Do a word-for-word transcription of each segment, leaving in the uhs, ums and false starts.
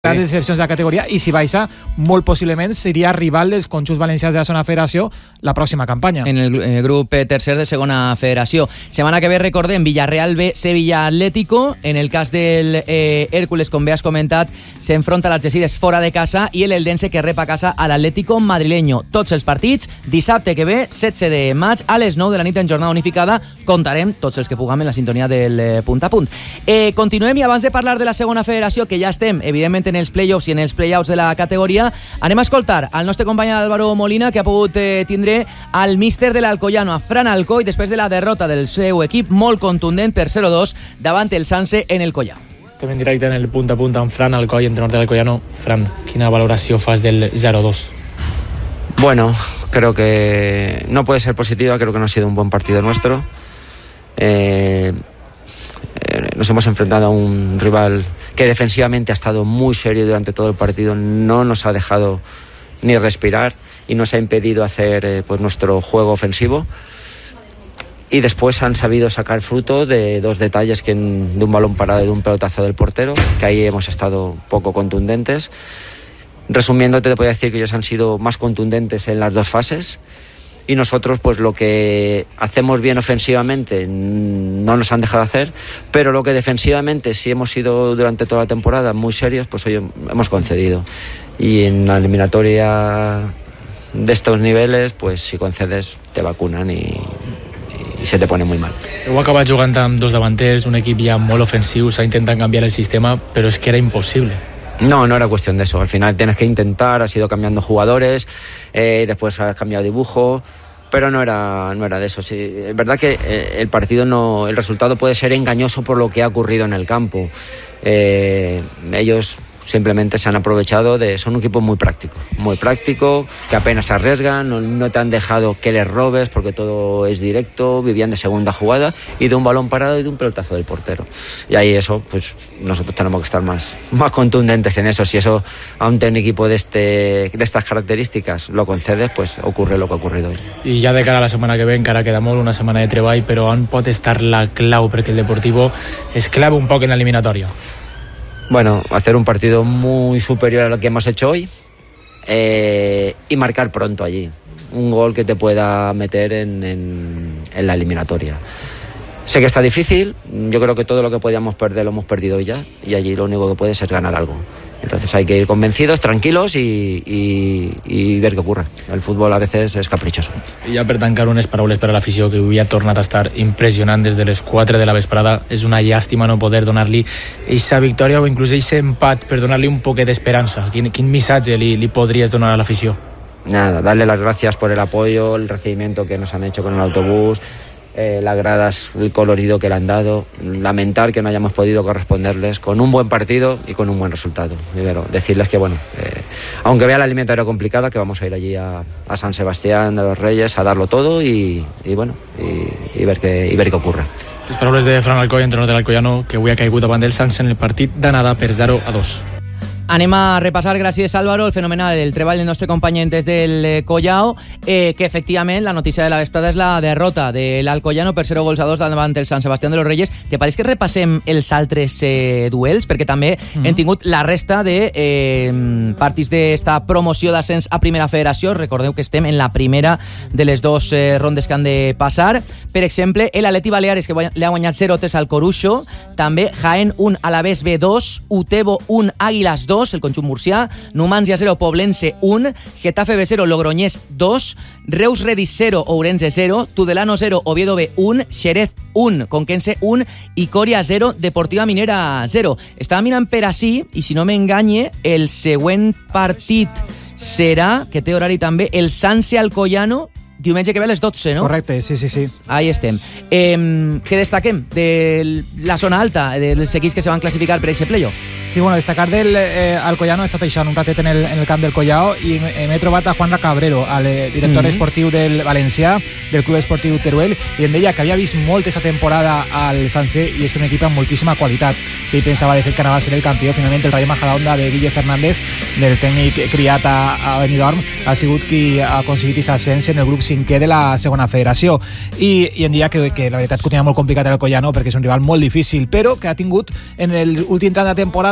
les decepcions de la categoria, i si baixa, molt possiblement seria rival dels conjunts valencians de la segona federació la pròxima campanya. En el eh, grup tercer de segona federació. Setmana que ve, recordem, Villarreal B, Sevilla Atlético. En el cas del eh, Hércules, com bé has comentat, s'enfronta a l'Algeciras fora de casa i l'Eldense que rep a casa a l'Atlético madrileño. Tots els partits, dissabte que ve, setze de maig, a les nou de la nit en jornada unificada. Contarem tots els que puguem en la sintonia del eh, punt a punt. Eh, continuem, i abans de parlar de la segona federació, que ja estem, evidentment, en els play-offs i en els play-outs de la categoria, anem a escoltar al nostre company Álvaro Molina, que ha pogut eh, tindre al míster de l'Alcoyano, a Fran Alcoy, després de la derrota del seu equip molt contundent per zero dos davant el Sanse en el Collao. Estem en directe en el punt a punt amb Fran Alcoy, entrenador de l'Alcoyano. Fran, quina valoració fas del zero dos? Bueno, creo que no puede ser positiva, creo que no ha sido un buen partido nuestro. Eh... Nos hemos enfrentado a un rival que defensivamente ha estado muy serio durante todo el partido, no nos ha dejado ni respirar y nos ha impedido hacer eh, pues nuestro juego ofensivo, y después han sabido sacar fruto de dos detalles, que en, de un balón parado y de un pelotazo del portero, que ahí hemos estado poco contundentes. Resumiendo, te podría decir que ellos han sido más contundentes en las dos fases. Y nosotros, pues lo que hacemos bien ofensivamente no nos han dejado hacer, pero lo que defensivamente sí hemos sido durante toda la temporada muy serios, pues hoy hemos concedido. Y en la eliminatoria de estos niveles, pues si concedes te vacunan y, i se te pone muy mal. Heu acabat jugant amb dos davanters, un equip ja molt ofensiu, s'ha intentat canviar el sistema, però és que era impossible. No, no era cuestión de eso. Al final tienes que intentar, has ido cambiando jugadores, eh, después has cambiado dibujo, pero no era, no era de eso. Sí, es verdad que eh, el partido no, el resultado puede ser engañoso por lo que ha ocurrido en el campo. Eh, ellos simplemente se han aprovechado de... Son un equipo muy práctico, muy práctico, que apenas se arriesgan, no, no te han dejado que les robes porque todo es directo, vivían de segunda jugada y de un balón parado y de un pelotazo del portero. Y ahí eso, pues nosotros tenemos que estar más, más contundentes en eso. Si eso a un equipo de, este, de estas características lo concedes, pues ocurre lo que ha ocurrido hoy. I ja de cara a la setmana que ve, encara queda molt, una setmana de treball, però on pot estar la clau perquè el Deportivo es clave un poc en l'eliminatòria? Bueno, hacer un partido muy superior a lo que hemos hecho hoy eh, y marcar pronto allí. Un gol que te pueda meter en, en, en la eliminatoria. Sé que está difícil, yo creo que todo lo que podíamos perder lo hemos perdido hoy ya, y allí lo único que puedes es ganar algo. Entonces hay que ir convencidos, tranquilos y, y, y ver qué ocurre. El fútbol a veces es caprichoso. I ja per tancar, unes paraules per a l'afició, que avui ha tornat a estar impressionant des de les quatre de la vesprada. És una llàstima no poder donar-li aquesta victòria o inclús aquest empat per donar-li un poquet d'esperança. Quin, quin missatge li, li podries donar a l'afició? Nada, darle las gracias por el apoyo, el recibimiento que nos han hecho con el autobús, Eh, las gradas, el colorido que le han dado. Lamentar que no hayamos podido corresponderles con un buen partido y con un buen resultado. Primero, decirles que, bueno, eh, aunque vea la eliminatoria complicada, que vamos a ir allí a, a San Sebastián de los Reyes a darlo todo y, y bueno, y, y, ver qué, y ver qué ocurre. Les paraules de Fran Alcoy, entrenador de l'Alcoyano, que avui ha caigut davant del Sanse en el partit d'anada per zero a dos. Anem a repassar, gràcies Álvaro, el fenomenal, el treball del nostre company des del Collao, eh, que efectivament la notícia de la vesprada és la derrota de l'Alcoyano per zero gols a dos davant el Sant Sebastián de los Reyes. Te pareix que repassem els altres eh, duels? Perquè també mm-hmm. hem tingut la resta de eh, partits d'esta promoció d'ascens a Primera Federació. Recordeu que estem en la primera de les dues eh, rondes que han de passar. Per exemple, l'Atleti Baleares, que li ha guanyat zero tres al Coruxo. També Jaén un, Alavés B dos, Utebo un, Águilas dos, el conjunt murcià, Numancia zero, Poblense un, Getafe B zero, Logroñés dos, Reus Redis zero, Ourense zero, Tudelano zero, Oviedo B un, Xerez un, Conquense un i Coria zero, Deportiva Minera zero. Estava mirant per ací i, si no m'enganye, el següent partit serà, que té horari també, el Sanse Alcoyano, diumenge que ve a les dotze, no? Correcte, sí, sí, sí. Ahí estem. Eh, què destaquem de la zona alta, dels equips que se van classificar per aquest playoff? Sí, bueno, destacar del eh, Alcoyano, he estat això un ratet en el, en el camp del Collao i m'he trobat a Juan Cabrero, el director mm-hmm. esportiu del Valencià, del Club Esportiu Teruel, i em deia que havia vist molt aquesta temporada al Sanse i és un equip amb moltíssima qualitat. Ell pensava de fet que anava a ser el campió. Finalment el Rayo Majadahonda de Guille Fernández, del tècnic criat a, a Benidorm, ha sigut qui ha aconseguit aquest ascens en el grup cinquè de la segona federació. I, i em deia que, que la veritat que ho tenia molt complicat el Alcoyano perquè és un rival molt difícil, però que ha tingut en l'últim tram de temporada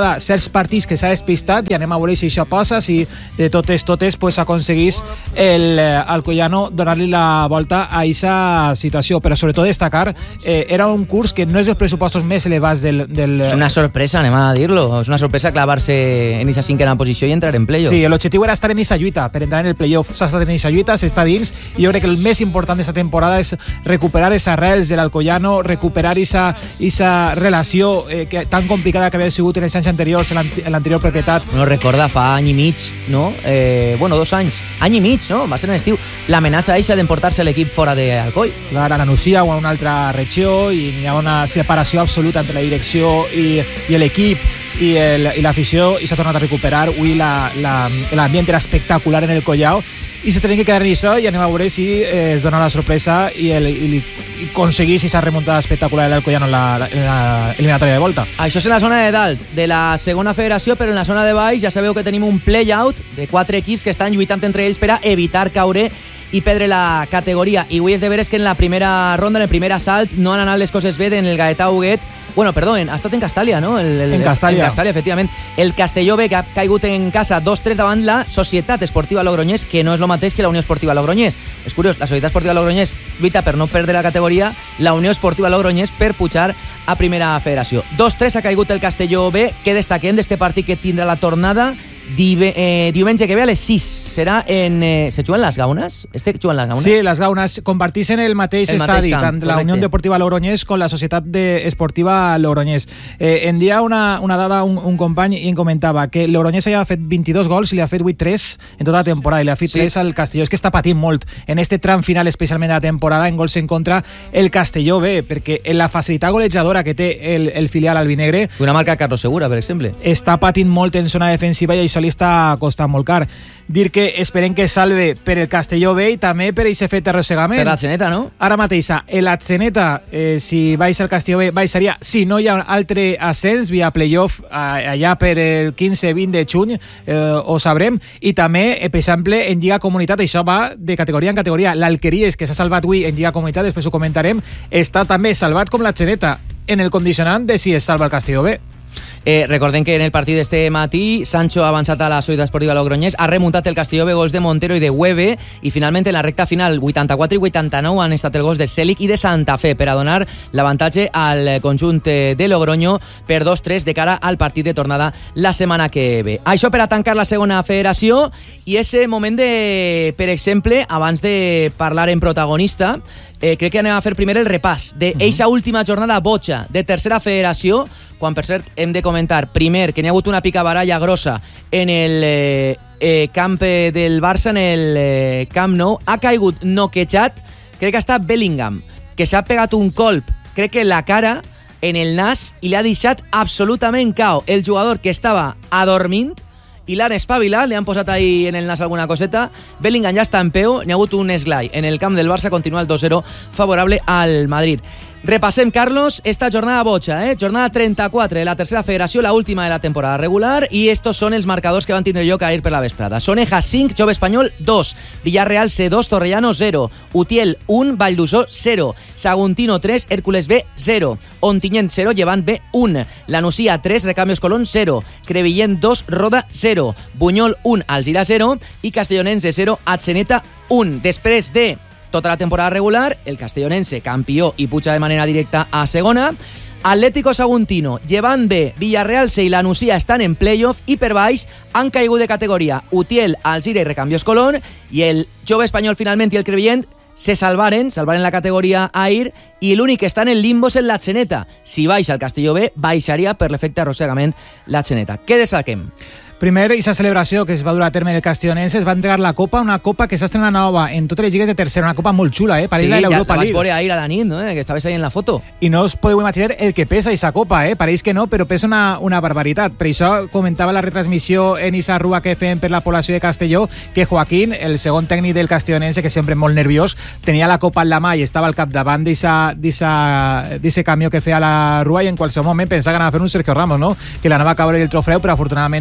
temporada certs partits que s'ha despistat i anem a veure si això passa, si de totes totes pues, aconseguís el Alcoyano donar-li la volta a aquesta situació, però sobretot destacar eh, era un curs que no és dels pressupostos més elevats del, del... És una sorpresa, anem a dir-lo, és una sorpresa clavar-se en aquesta cinquena posició i entrar en playoff. Sí, l'objectiu era estar en aquesta lluita per entrar en el playoff, s'ha estat en aquesta lluita, s'està dins, i jo crec que el més important d'aquesta temporada és recuperar les arrels de l'Alcoyano, recuperar aquesta relació eh, que, tan complicada que havia sigut en els anys anteriors en l'anterior propietat. No recorda, fa any i mig, no? Eh, bueno, dos anys, any i mig, no? Va ser en estiu, l'amenaça eixa d'emportar-se l'equip fora d'Alcoi. Clar, a la Nucia o a una altra regió, i hi ha una separació absoluta entre la direcció i, i l'equip i, el, i l'afició, i s'ha tornat a recuperar. Avui l'ambient era espectacular en el Collao i se tenen que quedar en això, i anem a veure si eh, es dona la sorpresa i, el, i, i aconseguís aquesta remuntada espectacular de l'Alcoyano en la, en la eliminatòria de volta. Això és en la zona de dalt de la segona federació, però en la zona de baix ja sabeu que tenim un play-out de quatre equips que estan lluitant entre ells per a evitar caure i perdre la categoria. I avui és de veres que en la primera ronda, en el primer assalt, no han anat les coses bé en el Gaetà Huguet. Bueno, perdó, ha estat en Castàlia, no? El, el, en Castàlia. En Castàlia, efectivament. El Castelló B, que ha caigut en casa dos tres davant la Societat Esportiva Logroñés, que no és el mateix que la Unió Esportiva Logroñés. És curiós, la Societat Esportiva Logroñés lluita per no perdre la categoria, la Unió Esportiva Logroñés per pujar a primera federació. dos tres ha caigut el Castelló B. Què destaquem d'este partit que tindrà la tornada? Dive, eh, diumenge que ve a les sis serà en... Eh, se juguen les Gaunes? Este juguen les Gaunes? Sí, les Gaunes compartixen el mateix el estadi, mateix camp, tant correcte. la Unió Deportiva Logroñés com la Societat de Esportiva Logroñés. Eh, en dia una, una dada un, un company i em comentava que Logroñés ja ha fet vint-i-dos gols i li ha fet vuit tres en tota la temporada, i li ha fet sí. tres al Castelló. És que està patint molt en este tram final, especialment de la temporada, en gols en contra el Castelló B, perquè en la facilitat golejadora que té el, el filial albinegre... Una marca Carlos Segura, per exemple. Està patint molt en zona defensiva i això li està costant molt car. Dir que esperem que salve per el Castelló B i també per aquest fet arrossegament. Per l'Atzeneta, no? Ara mateixa, l'Atzeneta, eh, si vais al Castelló B, baixaria, si no hi ha un altre ascens via playoff allà per el quinze vint de juny, eh, ho sabrem. I també, eh, per exemple, en Lliga Comunitat, això va de categoria en categoria. L'Alqueries, que s'ha salvat avui en Lliga Comunitat, després ho comentarem, està també salvat com l'Atzeneta, en el condicionant de si es salva el Castelló B. Eh, recordem que en el partit d'este matí Sancho ha avançat a la Societat Esportiva Logroñés, ha remuntat el Castelló B, gols de Montero i de Hueve, i finalment en la recta final vuitanta-quatre i vuitanta-nou han estat els gols de Cèlic i de Santa Fe per a donar l'avantatge al conjunt de Logroño per dos tres de cara al partit de tornada la setmana que ve. Això per a tancar la segona federació, i ese moment de, per exemple, abans de parlar en protagonista, eh, crec que anem a fer primer el repàs d'eixa uh-huh. última jornada boja de tercera federació, quan per cert hem de comentar primer que n'hi ha hagut una picabaralla grossa en el eh, eh, camp del Barça, en el eh, Camp Nou. Ha caigut noquejat, crec que ha estat Bellingham, que s'ha pegat un colp, crec que en la cara, en el nas, i l'ha deixat absolutament cao. El jugador que estava adormint i l'han espavilat, li han posat ahí en el nas alguna coseta. Bellingham ja està en peu, n'hi ha hagut un esglai en el camp del Barça, continua el dos zero favorable al Madrid. Repassem, Carlos, esta jornada boja, eh? jornada trenta-quatre de la tercera federació, la última de la temporada regular, i estos són els marcadors que van tindre lloc ahir per la vesprada. Soneja cinc, Jove Espanyol dos, Villarreal C dos, Torrellano zero, Utiel un, Valldusó zero, Saguntino tres, Hércules B zero, Ontinyent zero, Llevant B un, La Nucia tres, Recambios Colón zero, Crevillent dos, Roda zero, Bunyol un, Alzira zero i Castellonense zero, Atzeneta un. Després de tota la temporada regular, el castellonense campió i puja de manera directa a segona. Atlético Saguntino, Llevant B, Villarreal C i La Nucia estan en playoff, i per baix han caigut de categoria Utiel, Alzira i Recambios Colón, i el Jove Espanyol finalment i el Crevillent se salvaren, salvaren la categoria ahir, i l'únic que està en el limbo és l'Atzeneta. Si baixa el Castelló B, baixaria per l'efecte arrossegament l'Atzeneta. Què destaquem? Primer, aquesta celebració que es va dur a terme en el Castellonense, es va entregar la copa, una copa que s'ha estrenat nova en totes les lligues de tercera, una copa molt xula, eh? Sí, ja la vaig veure ahir a la nit, no? Eh? Que estaves ahí en la foto. I no us podeu imaginar el que pesa aquesta copa, eh? Pareix que no, però pesa una, una barbaritat. Per això comentava la retransmissió en aquesta rua que fem per la població de Castelló, que Joaquín, el segon tècnic del Castellonense, que sempre molt nerviós, tenia la copa en la mà i estava al capdavant d'aquest camió que feia la rua, i en qualsevol moment pensava que anava a fer un Sergio Ramos, no? Que l'anava a caure el trofeu, però afortunadament no va ser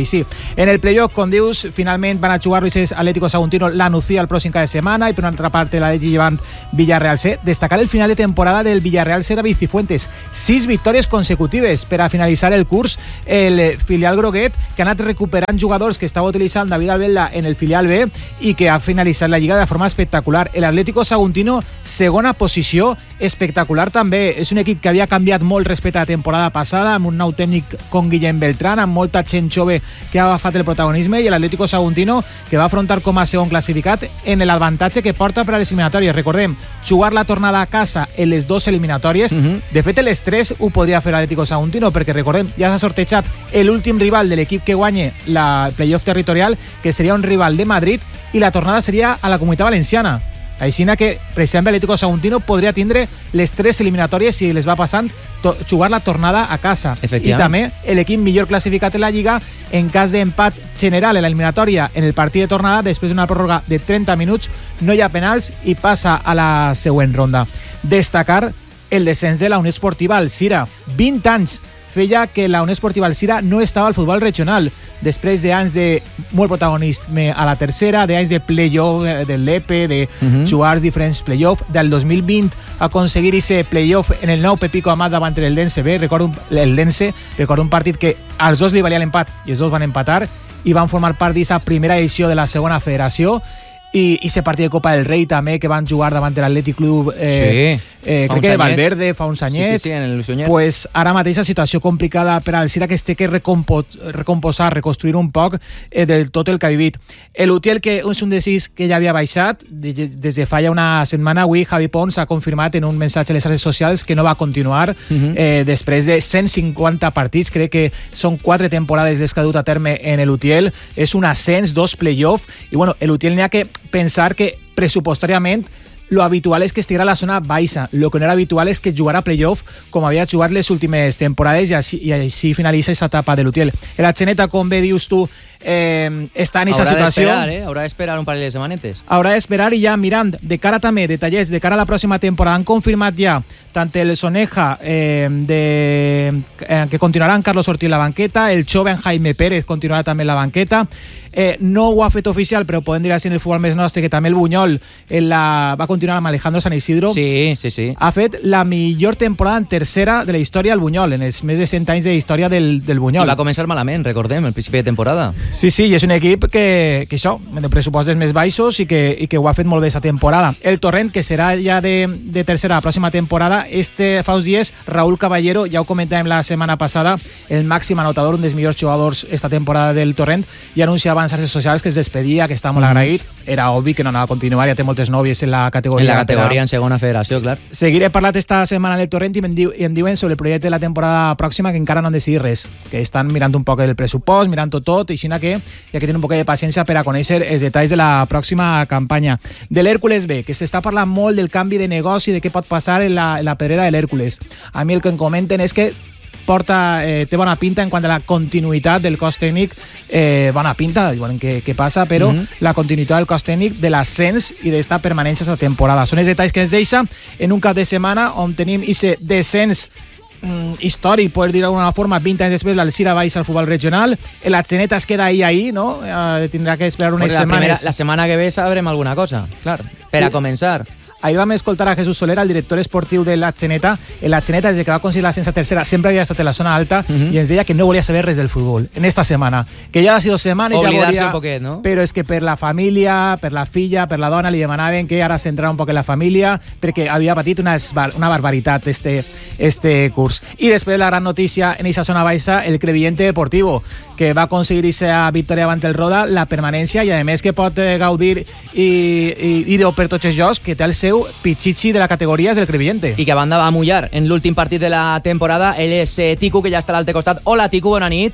sí. En el playoff, con Dius, finalment van a jugar Luis Atlético Saguntino la Nucía el pròxim cada setmana, i per una altra part la de llevant Villarreal C. Destacar el final de temporada del Villarreal C David Cifuentes. Sis victòries consecutives per a finalitzar el curs. El filial groguet, que ha anat recuperant jugadors que estava utilitzant David Albelda en el filial B i que ha finalitzat la Lliga de forma espectacular. El Atlético Saguntino, segona posició, espectacular també. És un equip que havia canviat molt respecte a la temporada passada, amb un nou tècnic com Guillem Beltrán, amb molta gent jove que ha agafat el protagonisme, i l'Atlético Saguntino, que va afrontar com a segon classificat en l'avantatge que porta per a les eliminatòries. Recordem, jugar la tornada a casa en les dues eliminatòries. Uh-huh. De fet, les tres ho podria fer l'Atlético Saguntino, perquè recordem, ja s'ha sortejat l'últim rival de l'equip que guanyi la playoff territorial, que seria un rival de Madrid, i la tornada seria a la Comunitat Valenciana. Així que, per exemple, l'Atlético Saguntino podria tindre les tres eliminatòries si les va passant jugar la tornada a casa. I també l'equip millor classificat en la Lliga en cas d'empat general en l'eliminatòria en el partit de tornada, després d'una pròrroga de trenta minuts, no hi ha penals i passa a la següent ronda. Destacar el descens de la Unió Esportiva Alzira. vint anys feia que la Unió Esportiva Alzira no estava al futbol regional, després d'anys de molt protagonisme a la tercera, d'anys de play-off del L E P E, de uh-huh. jugar diferents play-off. Del dos mil vint aconseguir aquest play-off en el nou Pepico Amat davant el Dense B, recordo el Dense, recordo un partit que als dos li valia l'empat i els dos van empatar i van formar part d'aquesta primera edició de la segona federació. I aquest partit de Copa del Rei també, que van jugar davant de l'Atlètic Club, eh, sí. eh, crec que de Valverde fa uns anyets. Sí, sí, sí, en el Sunyer. Pues ara mateix la situació complicada per al Alzira, que es té que recompo recomposar, reconstruir un poc eh, del tot el que ha vivit. L'Utiel, que és un desig que ja havia baixat des de fa ja una setmana, avui Javi Pons ha confirmat en un missatge a les xarxes socials que no va continuar uh-huh. eh, després de cent cinquanta partits. Crec que són quatre temporades les que ha dut a terme en l'Utiel. És un ascens, dos play-off, i bueno, l'Utiel n'hi ha que pensar que pressupostàriament lo habitual és que estiguera a la zona baixa. Lo que no era habitual és que jugara playoff com havia jugat les últimes temporades, i així, i així finalitza aquesta etapa de l'Utiel. La Xeneta, com bé dius tu, eh, està en aquesta situació. Haurà d'esperar, eh? Haurà d'esperar un parell de setmanetes. Haurà d'esperar, i ja mirant de cara també, detallets, de cara a la pròxima temporada, han confirmat ja tant el Soneja, eh, de, eh, que continuarà en Carlos Ortiz la banqueta, el joven Jaime Pérez continuarà també en la banqueta. Eh, no ho ha fet oficial, però podem dir així en el futbol més nostre que també el Buñol en la, va continuar amb Alejandro San Isidro. Sí, sí, sí. Ha fet la millor temporada en tercera de la història del Buñol, en els més de cent anys de història del, del Buñol. I va començar malament, recordem, al principi de temporada. Sí, sí, i és un equip que, que això, de pressupostos més baixos, i que, i que ho ha fet molt bé aquesta temporada. El Torrent, que serà ja de, de tercera la pròxima temporada, este fa uns dies, Raúl Caballero, ja ho comentàvem la setmana passada, el màxim anotador, un dels millors jugadors esta temporada del Torrent, i anunciava en xarxes socials que es despedia, que està molt agraït. Era obvi que no anava a continuar, ja té moltes nòvies en la categoria. En la categoria, en segona federació, clar. Seguiré parlat esta setmana del Torrent i em, diu, i em diuen sobre el projecte de la temporada pròxima que encara no han decidit res, que estan mirant un poc el pressupost, mirant-ho tot, i així que hi ha que tenir un poc de paciència per a conèixer els detalls de la pròxima campanya. De l'Hèrcules B, que s'està parlant molt del canvi de negoci, de què pot passar en la, en la pedrera de l'Hèrcules. A mi el que em comenten és que porta, eh, té bona pinta en quant a la continuïtat del cos tècnic, eh, bona pinta, diuen què, què passa, però mm-hmm. la continuïtat del cos tècnic, de l'ascens i d'esta permanència a la temporada. Són els detalls que ens deixa en un cap de setmana on tenim aquest descens mm, històric, poder dir d'alguna forma. Vint anys després l'Alzira baixa al futbol regional, la Xeneta es queda ahí, ahí, ¿no? Eh, tindrà que esperar unes la setmanes. Primera, la setmana que ve sabrem alguna cosa, clar, per sí. a començar. Ahir vam escoltar a Jesús Soler, el director esportiu de la Xeneta. La Xeneta, des que va aconseguir l'ascens a tercera, sempre havia estat en la zona alta, uh-huh. i ens deia que no volia saber res del futbol en esta setmana, que ja ha sido setmanes, ja volia, un poquet, no? Però és que per la família, per la filla, per la dona, li demanaven que ara centrara un poc en la família, perquè havia patit una, una barbaritat este, este curs. I després la gran notícia en aquesta zona baixa, el Crevillente Deportivo, que va aconseguir aquesta victòria davant el Roda, la permanència, i a més que pot eh, gaudir i, i, i per tots els jocs, que té el seu pichichi de la categoria és del Crevillente. I que a banda va mullar en l'últim partit de la temporada. Ell és eh, Ticu, que ja està a l'altre costat. Hola, Ticu, bona nit.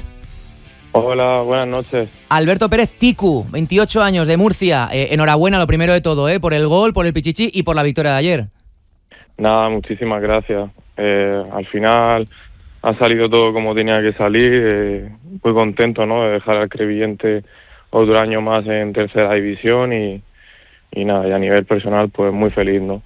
Hola, buenas noches. Alberto Pérez, Ticu, veintiocho años, de Murcia. Eh, enhorabuena, lo primero de todo, eh, por el gol, por el pichichi y por la victoria de ayer. Nada, muchísimas gracias. Eh, al final ha salido todo como tenía que salir. Eh, muy contento, ¿no?, de dejar al Crevillente otro año más en tercera división y, y nada, y a nivel personal, pues muy feliz, ¿no?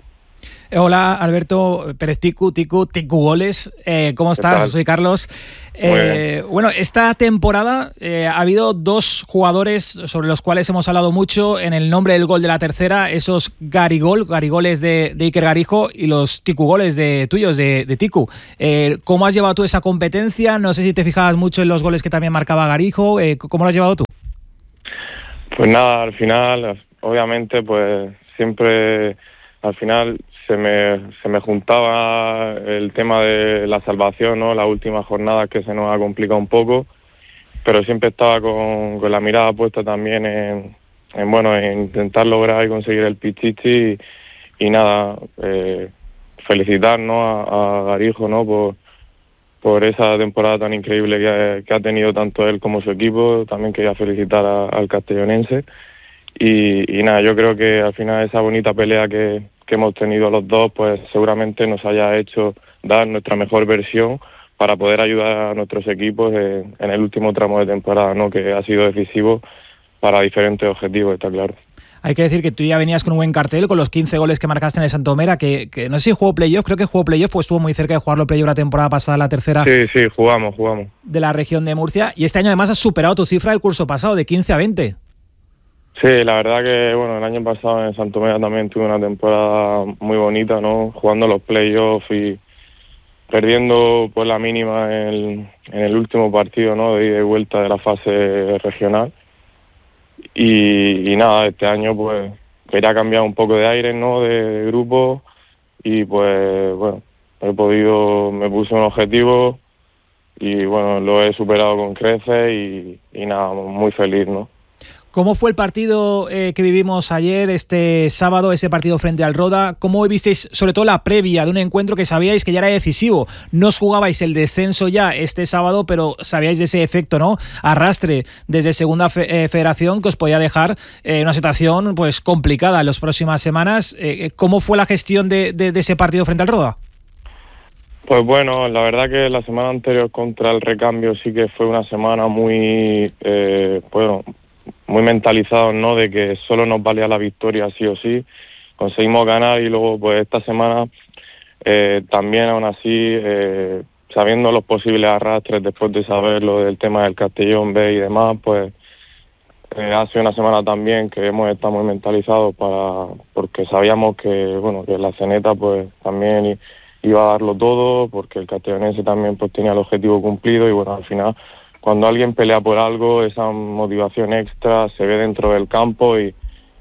Hola, Alberto Pérez Ticu, Ticu, Ticu Goles. Eh, ¿Cómo estás? tal? Soy Carlos. Eh, bueno, esta temporada eh, ha habido dos jugadores sobre los cuales hemos hablado mucho en el nombre del gol de la tercera, esos Garigol, Garigoles de, de Iker Garijo y los Ticu Goles de tuyos, de, de Ticu. Eh, ¿Cómo has llevado tú esa competencia? No sé si te fijabas mucho en los goles que también marcaba Garijo. Eh, ¿Cómo lo has llevado tú? Pues nada, al final, obviamente, pues siempre, al final se me se me juntaba el tema de la salvación, ¿no? Las últimas jornadas que se nos ha complicado un poco, pero siempre estaba con, con la mirada puesta también en, en bueno, en intentar lograr y conseguir el pichichi y, y nada, eh, felicitar, ¿no? a, a Garijo, ¿no? por por esa temporada tan increíble que, que ha tenido tanto él como su equipo. También quería felicitar a, al castellonense y, y nada, yo creo que al final esa bonita pelea que, que hemos tenido los dos, pues seguramente nos haya hecho dar nuestra mejor versión para poder ayudar a nuestros equipos en, en el último tramo de temporada, ¿no? Que ha sido decisivo para diferentes objetivos, está claro. Hay que decir que tú ya venías con un buen cartel, con los quince goles que marcaste en el Santomera, que, que no sé si jugó playoff, creo que jugó playoff, pues estuvo muy cerca de jugarlo playoff la temporada pasada, la tercera. Sí, sí, jugamos, jugamos. De la región de Murcia, y este año además has superado tu cifra del curso pasado, de quince a veinte. Sí, la verdad que, bueno, el año pasado en Santomera también tuve una temporada muy bonita, ¿no? Jugando los playoffs y perdiendo pues la mínima en el, en el último partido, ¿no? De ida y vuelta de la fase regional. Y, y nada, este año pues quería cambiar un poco de aire, ¿no? De, de grupo y pues bueno, he podido, me puse un objetivo y bueno, lo he superado con creces y, y nada, muy feliz, ¿no? ¿Cómo fue el partido eh, que vivimos ayer, este sábado, ese partido frente al Roda? ¿Cómo visteis, sobre todo la previa de un encuentro que sabíais que ya era decisivo? No os jugabais el descenso ya este sábado, pero sabíais de ese efecto, ¿no? Arrastre desde Segunda fe- eh, Federación que os podía dejar eh, una situación pues complicada en las próximas semanas. Eh, ¿Cómo fue la gestión de, de, de ese partido frente al Roda? Pues bueno, la verdad que la semana anterior contra el Recambio sí que fue una semana muy, eh, bueno, muy mentalizados, ¿no? De que solo nos valía la victoria sí o sí. Conseguimos ganar y luego pues esta semana eh, también aún así, eh, sabiendo los posibles arrastres después de saber lo del tema del Castellón B y demás, pues eh, ha sido una semana también que hemos estado muy mentalizados para, porque sabíamos que, bueno, que la Ceneta pues también iba a darlo todo, porque el castellonense también pues tenía el objetivo cumplido y bueno, al final cuando alguien pelea por algo, esa motivación extra se ve dentro del campo y,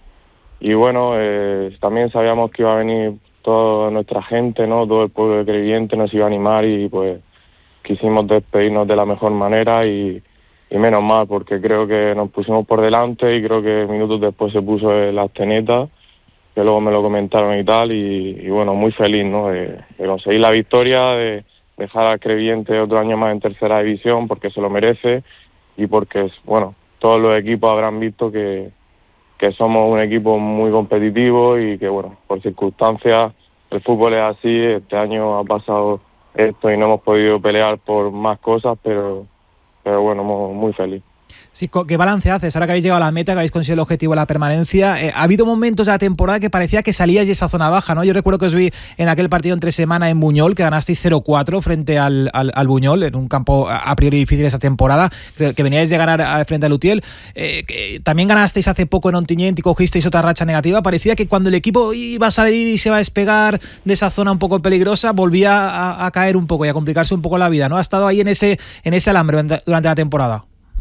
y bueno, eh, también sabíamos que iba a venir toda nuestra gente, ¿no? Todo el pueblo de Crevillente nos iba a animar y pues quisimos despedirnos de la mejor manera y, y menos mal, porque creo que nos pusimos por delante y creo que minutos después se puso el Asteneta, que luego me lo comentaron y tal, y, y bueno, muy feliz, ¿no? De, de conseguir la victoria, de dejar al Crevillente otro año más en tercera división porque se lo merece y porque, bueno, todos los equipos habrán visto que, que somos un equipo muy competitivo y que, bueno, por circunstancias el fútbol es así. Este año ha pasado esto y no hemos podido pelear por más cosas, pero, pero bueno, muy feliz. Sí, ¿qué balance haces? Ahora que habéis llegado a la meta, que habéis conseguido el objetivo de la permanencia, eh, ha habido momentos de la temporada que parecía que salíais de esa zona baja, ¿no? Yo recuerdo que os vi en aquel partido entre semana en Buñol, que ganasteis cero cuatro frente al, al, al Buñol, en un campo a priori difícil esa temporada, que, que veníais de ganar a, frente al Utiel. Eh, que también ganasteis hace poco en Ontinyent y cogisteis otra racha negativa. Parecía que cuando el equipo iba a salir y se iba a despegar de esa zona un poco peligrosa, volvía a, a caer un poco y a complicarse un poco la vida, ¿no? Ha estado ahí en ese, en ese alambre durante la temporada.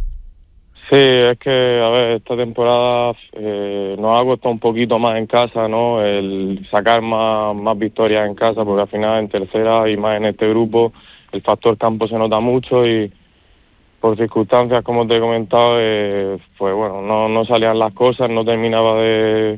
Sí, es que, a ver, esta temporada eh, nos ha costado un poquito más en casa, ¿no? El sacar más, más victorias en casa, porque al final en tercera y más en este grupo el factor campo se nota mucho y por circunstancias, como te he comentado, eh, pues bueno, no, no salían las cosas, no terminaba de,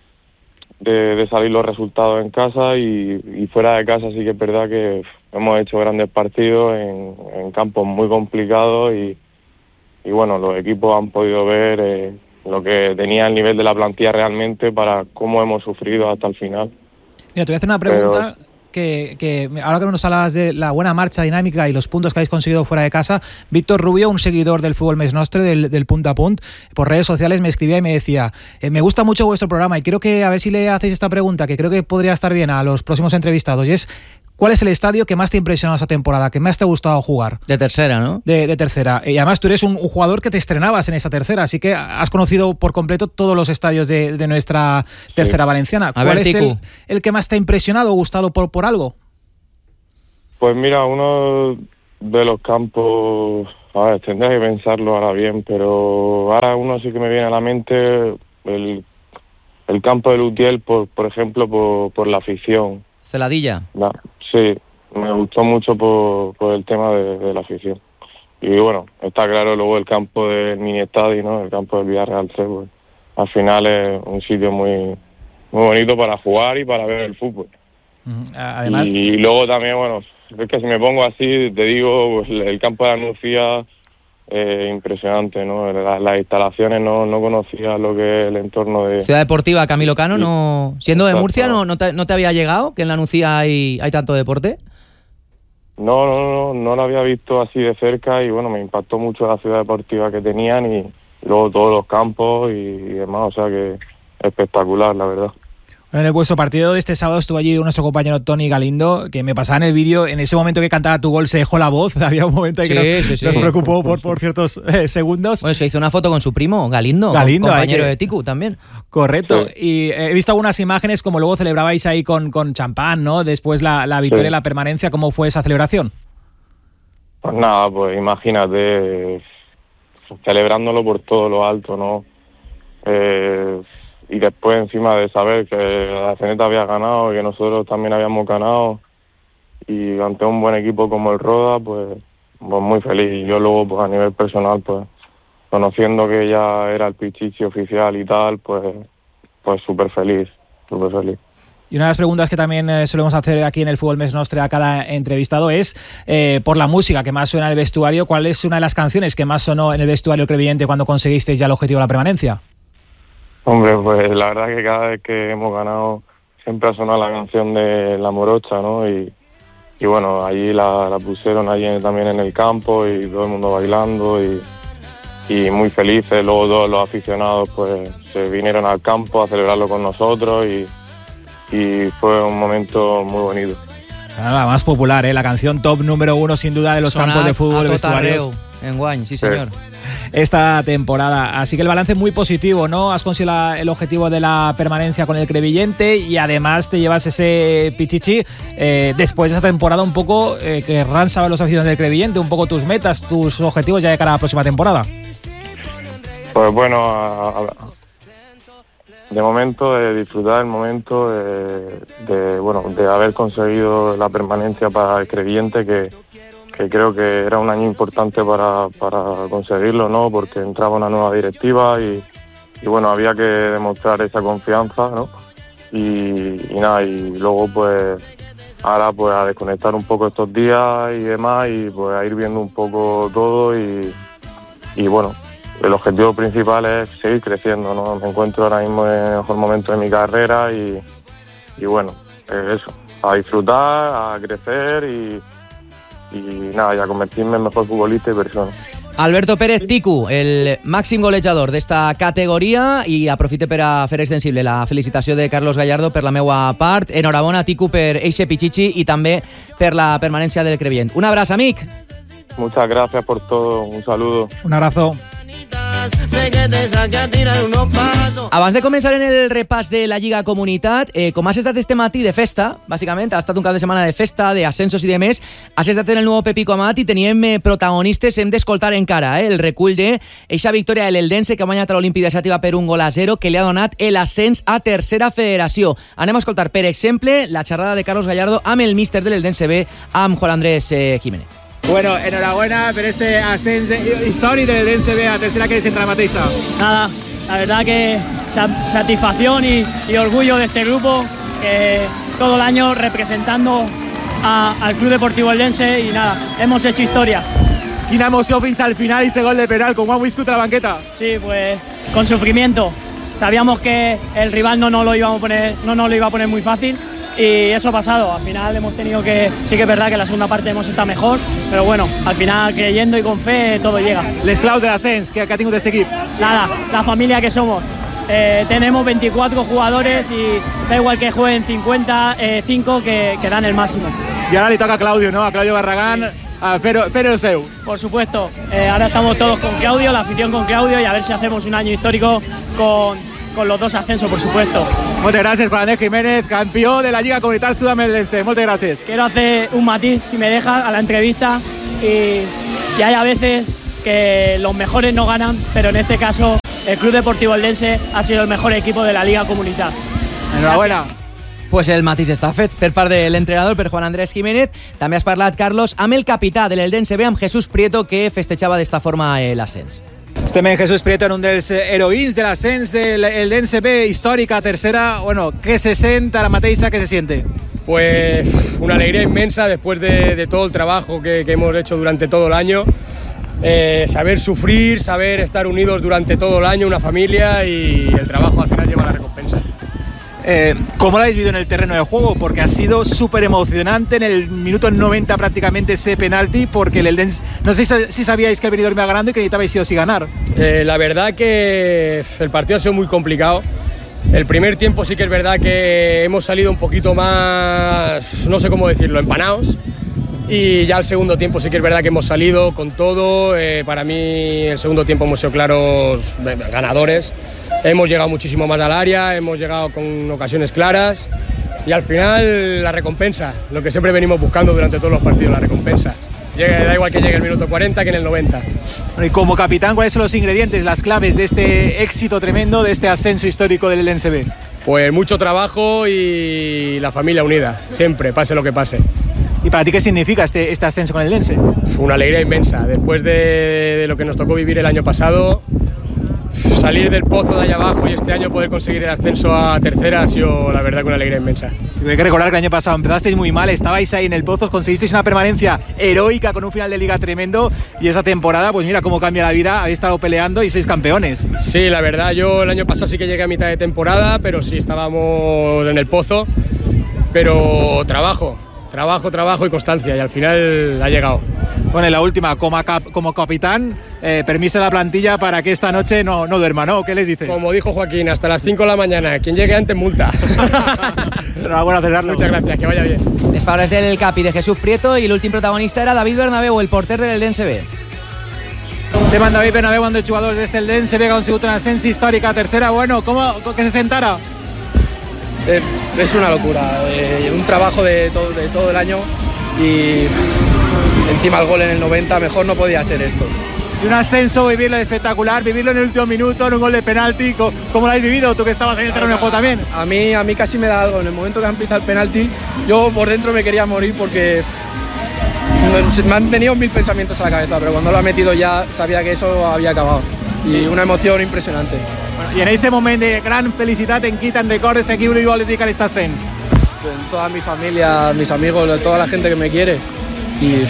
de, de salir los resultados en casa y, y fuera de casa sí que es verdad que hemos hecho grandes partidos en, en campos muy complicados y Y bueno, los equipos han podido ver eh, lo que tenía el nivel de la plantilla realmente para cómo hemos sufrido hasta el final. Mira, te voy a hacer una pregunta. Pero... que, que ahora que nos hablabas de la buena marcha dinámica y los puntos que habéis conseguido fuera de casa, Víctor Rubio, un seguidor del Fútbol Mes Nostre, del, del Punt a Punt, por redes sociales me escribía y me decía, eh, me gusta mucho vuestro programa y quiero que a ver si le hacéis esta pregunta, que creo que podría estar bien a los próximos entrevistados, y es, ¿cuál es el estadio que más te ha impresionado esta temporada, que más te ha gustado jugar? De tercera, ¿no? De, de tercera. Y además tú eres un, un jugador que te estrenabas en esta tercera, así que has conocido por completo todos los estadios de, de nuestra tercera sí. valenciana. ¿Cuál ver, es el, el que más te ha impresionado o gustado por, por algo? Pues mira, uno de los campos, a ver, tendría que pensarlo ahora bien, pero ahora uno sí que me viene a la mente, el, el campo de Lutiel, por, por ejemplo, por, por la afición. ¿Celadilla? No, sí, me gustó mucho por, por el tema de, de la afición. Y bueno, está claro luego el campo del mini estadio, ¿no? El campo del Villarreal tres, pues, al final es un sitio muy, muy bonito para jugar y para ver el fútbol. Uh-huh. Además... Y luego también, bueno, es que si me pongo así, te digo, pues, el campo de la Nucía, eh, impresionante, ¿no? La, las instalaciones no, no conocía lo que es el entorno de... Ciudad Deportiva Camilo Cano, sí. no siendo de Murcia, ¿no, no, te, no te había llegado que en la Nucía hay, hay tanto deporte? No, no, no, no lo había visto así de cerca y bueno, me impactó mucho la ciudad deportiva que tenían y luego todos los campos y, y demás, o sea que espectacular, la verdad. Bueno, en el vuestro partido de este sábado estuvo allí nuestro compañero Tony Galindo, que me pasaba en el vídeo, en ese momento que cantaba tu gol se dejó la voz, había un momento ahí sí, que nos, sí, sí. nos preocupó por, por ciertos eh, segundos. Bueno, se hizo una foto con su primo, Galindo, Galindo compañero que... de Ticu también. Correcto, sí. y eh, he visto algunas imágenes como luego celebrabais ahí con, con champán, ¿no? Después la, la victoria y sí. la permanencia, ¿cómo fue esa celebración? Pues nada, pues imagínate, celebrándolo por todo lo alto, ¿no? Eh... Y después encima de saber que la Zeneta había ganado y que nosotros también habíamos ganado y ante un buen equipo como el Roda, pues, pues muy feliz. Y yo luego, pues a nivel personal, pues conociendo que ya era el Pichichi oficial y tal, pues pues súper feliz, súper feliz. Y una de las preguntas que también eh, solemos hacer aquí en el Fútbol Mes Nostre a cada entrevistado es eh, por la música que más suena en el vestuario. ¿Cuál es una de las canciones que más sonó en el vestuario crevillente cuando conseguisteis ya el objetivo de la permanencia? Hombre, pues la verdad que cada vez que hemos ganado siempre ha sonado la canción de La Morocha, ¿no? Y, y bueno, allí la, la pusieron allí también en el campo y todo el mundo bailando y, y muy felices. Luego todos los aficionados pues se vinieron al campo a celebrarlo con nosotros y, y fue un momento muy bonito. La más popular, ¿eh? La canción top número uno sin duda de los Sonat campos de fútbol vestuarios. En Guany, sí señor. Sí. Esta temporada, así que el balance es muy positivo, ¿no? Has conseguido la, el objetivo de la permanencia con el crevillente y además te llevas ese Pichichi. Eh, después de esa temporada un poco, eh, querrán saber los aficionados del crevillente, un poco tus metas, tus objetivos ya de cara a la próxima temporada. Pues bueno, a, a, de momento de disfrutar el momento de, de, bueno, de haber conseguido la permanencia para el crevillente, que que creo que era un año importante para, para conseguirlo, ¿no? Porque entraba una nueva directiva y, y bueno, había que demostrar esa confianza, ¿no? Y, y nada, y luego pues ahora pues a desconectar un poco estos días y demás y pues a ir viendo un poco todo y, y bueno, el objetivo principal es seguir creciendo, ¿no? Me encuentro ahora mismo en el mejor momento de mi carrera y, y bueno, eso, a disfrutar, a crecer y y nada, ya convertirme en mejor futbolista y persona. Alberto Pérez Ticu, el màxim golejador d'esta categoria, i aprofite per a fer extensible la felicitació de Carlos Gallardo per la meua part. Enhorabona, Ticu, per eixe Pichichi i també per la permanència del Crevillent. Un abraç, amic. Muchas gracias por todo, un saludo. Un abrazo. Abans de començar en el repàs de la Lliga Comunitat, eh, com has estat este matí de festa, bàsicament, ha estat un cap de setmana de festa, d'ascensos i de més, has estat en el nou Pepico Amat i teníem eh, protagonistes, hem d'escoltar encara eh, el recull de eixa victòria de l'Eldense que ha guanyat a l'Olímpic de Xàtiva per un gol a zero que li ha donat l'ascens a tercera federació. Anem a escoltar, per exemple, la xerrada de Carlos Gallardo amb el míster de l'Eldense B, amb Juan Andrés eh, Jiménez. Bueno, enhorabuena por este ascenso histórico del Eldense B a tercera que es en Tramateixa. Nada, la verdad que satisfacción y, y orgullo de este grupo, que todo el año representando a, al Club Deportivo Eldense y nada, hemos hecho historia. Quina emoció fins al final y ese gol de penal, ¿cómo ha viscut a la banqueta? Sí, pues con sufrimiento. Sabíamos que el rival no nos lo, íbamos a poner, no nos lo iba a poner muy fácil, y eso ha pasado. Al final hemos tenido que, sí que es verdad que en la segunda parte hemos estado mejor, pero bueno, al final creyendo y con fe todo llega. Les claus de l'ascens que, que ha tingut este equip. Nada, la familia que somos. Eh, tenemos veinticuatro jugadores y da igual que jueguen cincuenta, eh, cinco que, que dan el máximo. Y ahora le toca a Claudio, ¿no? A Claudio Barragán, sí. a Fero, Fero Seu. Por supuesto, eh, ahora estamos todos con Claudio, la afición con Claudio, y a ver si hacemos un año histórico con, con los dos ascensos, por supuesto. Muchas gracias, Juan Andrés Jiménez, campeón de la Lliga Comunitat Sud-Amelense. Muchas gracias. Quiero hacer un matiz, si me dejas, a la entrevista, y, y hay a veces que los mejores no ganan, pero en este caso el Club Deportivo Eldense ha sido el mejor equipo de la Liga Comunitat. Enhorabuena. Pues el matís està fet per part de l'entrenador, per Juan Andrés Jiménez. També has parlat, Carlos, amb el capità de l'Eldense B, amb Jesús Prieto, que festejava d'esta forma l'ascens. Estem en Jesús Prieto, en un dels heroïns de l'ascens del Eldense B, històrica, tercera. Bueno, ¿qué se siente a la mateixa? ¿Qué se siente? Pues una alegría inmensa después de, de todo el trabajo que, que hemos hecho durante todo el año. Eh, saber sufrir, saber estar unidos durante todo el año, una familia, y el trabajo al final lleva la recompensa. Eh, ¿Cómo lo habéis vivido en el terreno de juego? Porque ha sido súper emocionante en el minuto noventa prácticamente ese penalti, porque el Eldense, no sé si, si sabíais que el Benidorm iba ganando y que necesitabais sí o sí ganar. Eh, la verdad que el partido ha sido muy complicado. El primer tiempo sí que es verdad que hemos salido un poquito más, no sé cómo decirlo, empanados. Y ya el segundo tiempo sí que es verdad que hemos salido con todo. Eh, para mí el segundo tiempo hemos sido claros ganadores. Hemos llegado muchísimo más al área, hemos llegado con ocasiones claras. Y al final la recompensa, lo que siempre venimos buscando durante todos los partidos, la recompensa. Llegue, da igual que llegue el minuto cuarenta que en el noventa. Bueno, y como capitán, ¿cuáles son los ingredientes, las claves de este éxito tremendo, de este ascenso histórico del Eldense B? Pues mucho trabajo y la familia unida, siempre, pase lo que pase. ¿Y para ti qué significa este, este ascenso con el Eldense? Fue una alegría inmensa. Después de, de lo que nos tocó vivir el año pasado, salir del pozo de allá abajo y este año poder conseguir el ascenso a tercera ha sido la verdad que una alegría inmensa. Y hay que recordar que el año pasado empezasteis muy mal, estabais ahí en el pozo, conseguisteis una permanencia heroica con un final de liga tremendo, y esa temporada, pues mira cómo cambia la vida, habéis estado peleando y sois campeones. Sí, la verdad, yo el año pasado sí que llegué a mitad de temporada, pero sí estábamos en el pozo, pero trabajo. Trabajo, trabajo y constancia, y al final ha llegado. Bueno, y la última, como, cap, como capitán, eh, permiso a la plantilla para que esta noche no, no duerma, ¿no? ¿Qué les dices? Como dijo Joaquín, hasta las cinco de la mañana, quien llegue antes multa. Enhorabuena, cerrarlo. Muchas gracias, que vaya bien. Les parles del capi de Jesús Prieto, i l'últim protagonista era David Bernabéu, el porter del Eldense B. Esteban David Bernabéu, un dels jugadors d'este Eldense B, que han sigut una ascens històrica a tercera. Bueno, ¿cómo que se sentara? Eh, es una locura, eh, un trabajo de todo, de todo el año, y encima el gol en el noventa, mejor no podía ser esto. Si un ascenso, vivirlo espectacular, vivirlo en el último minuto, en un gol de penalti, ¿cómo lo habéis vivido? Tú que estabas en el terreno de juego también. A mí, a mí casi me da algo, en el momento que han pitado el penalti, yo por dentro me quería morir porque me han venido mil pensamientos a la cabeza, pero cuando lo ha metido ya sabía que eso había acabado, y una emoción impresionante. Bueno, y en ese momento de gran felicidad en quitan recordes a qui vols dedicar este ascens? Toda mi familia, mis amigos, toda la gente que me quiere. Y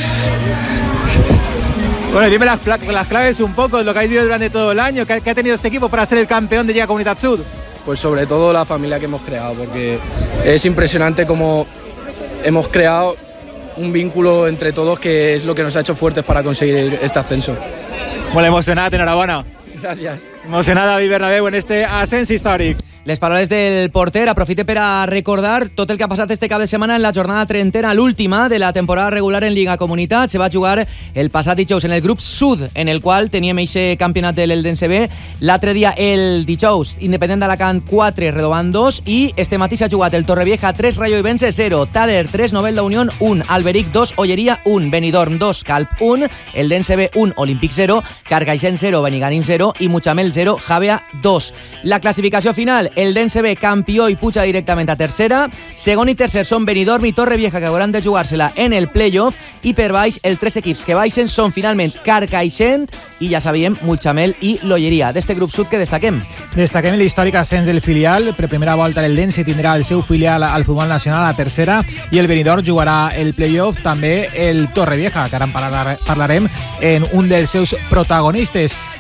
bueno, dime las, las claves un poco de lo que habéis vivido durante todo el año, que, que ha tenido este equipo para ser el campeón de Liga Comunitat Sud. Pues sobre todo la familia que hemos creado, porque es impresionante cómo hemos creado un vínculo entre todos que es lo que nos ha hecho fuertes para conseguir este ascenso. Molt emocionat, enhorabona. Gràcies. Emocionada David Bernabéu en este ascens històric. Les paraules del porter, aprofite per a recordar tot el que ha passat este cap de setmana en la jornada trentena, l'última de la temporada regular en Lliga Comunitat. Se va jugar el passat dijous en el grup Sud, en el qual teníem eixe campionat de l'Eldense B. L'altre dia, el dijous, Independent d'Alacant quatre, Redovant dos, i este matí s'ha jugat el Torrevieja tres, Rayo Ibense zero, Tader tres, Novelda Unión un, Alberic dos, Olleria un, Benidorm dos, Calp un, Eldense B un, Olímpic zero, Carcaixent zero, Beniganim zero i Mutxamel zero, Javea dos. La classificació final: Eldense B campió i puja directament a tercera, segon i tercer són Benidorm i Torrevieja, que hauran de jugar-se-la en el playoff, i per baix els tres equips que baixen són finalment Carcaixent i, ja sabíem, Mutxamel i l'Olleria. D'este grup sud que destaquem? Destaquem l'històric ascens del filial. Per primera volta l'Eldense tindrà el seu filial al futbol nacional a tercera, i el Benidorm jugarà el playoff, també el Torrevieja, que ara en parlarem en un dels seus protagonistes.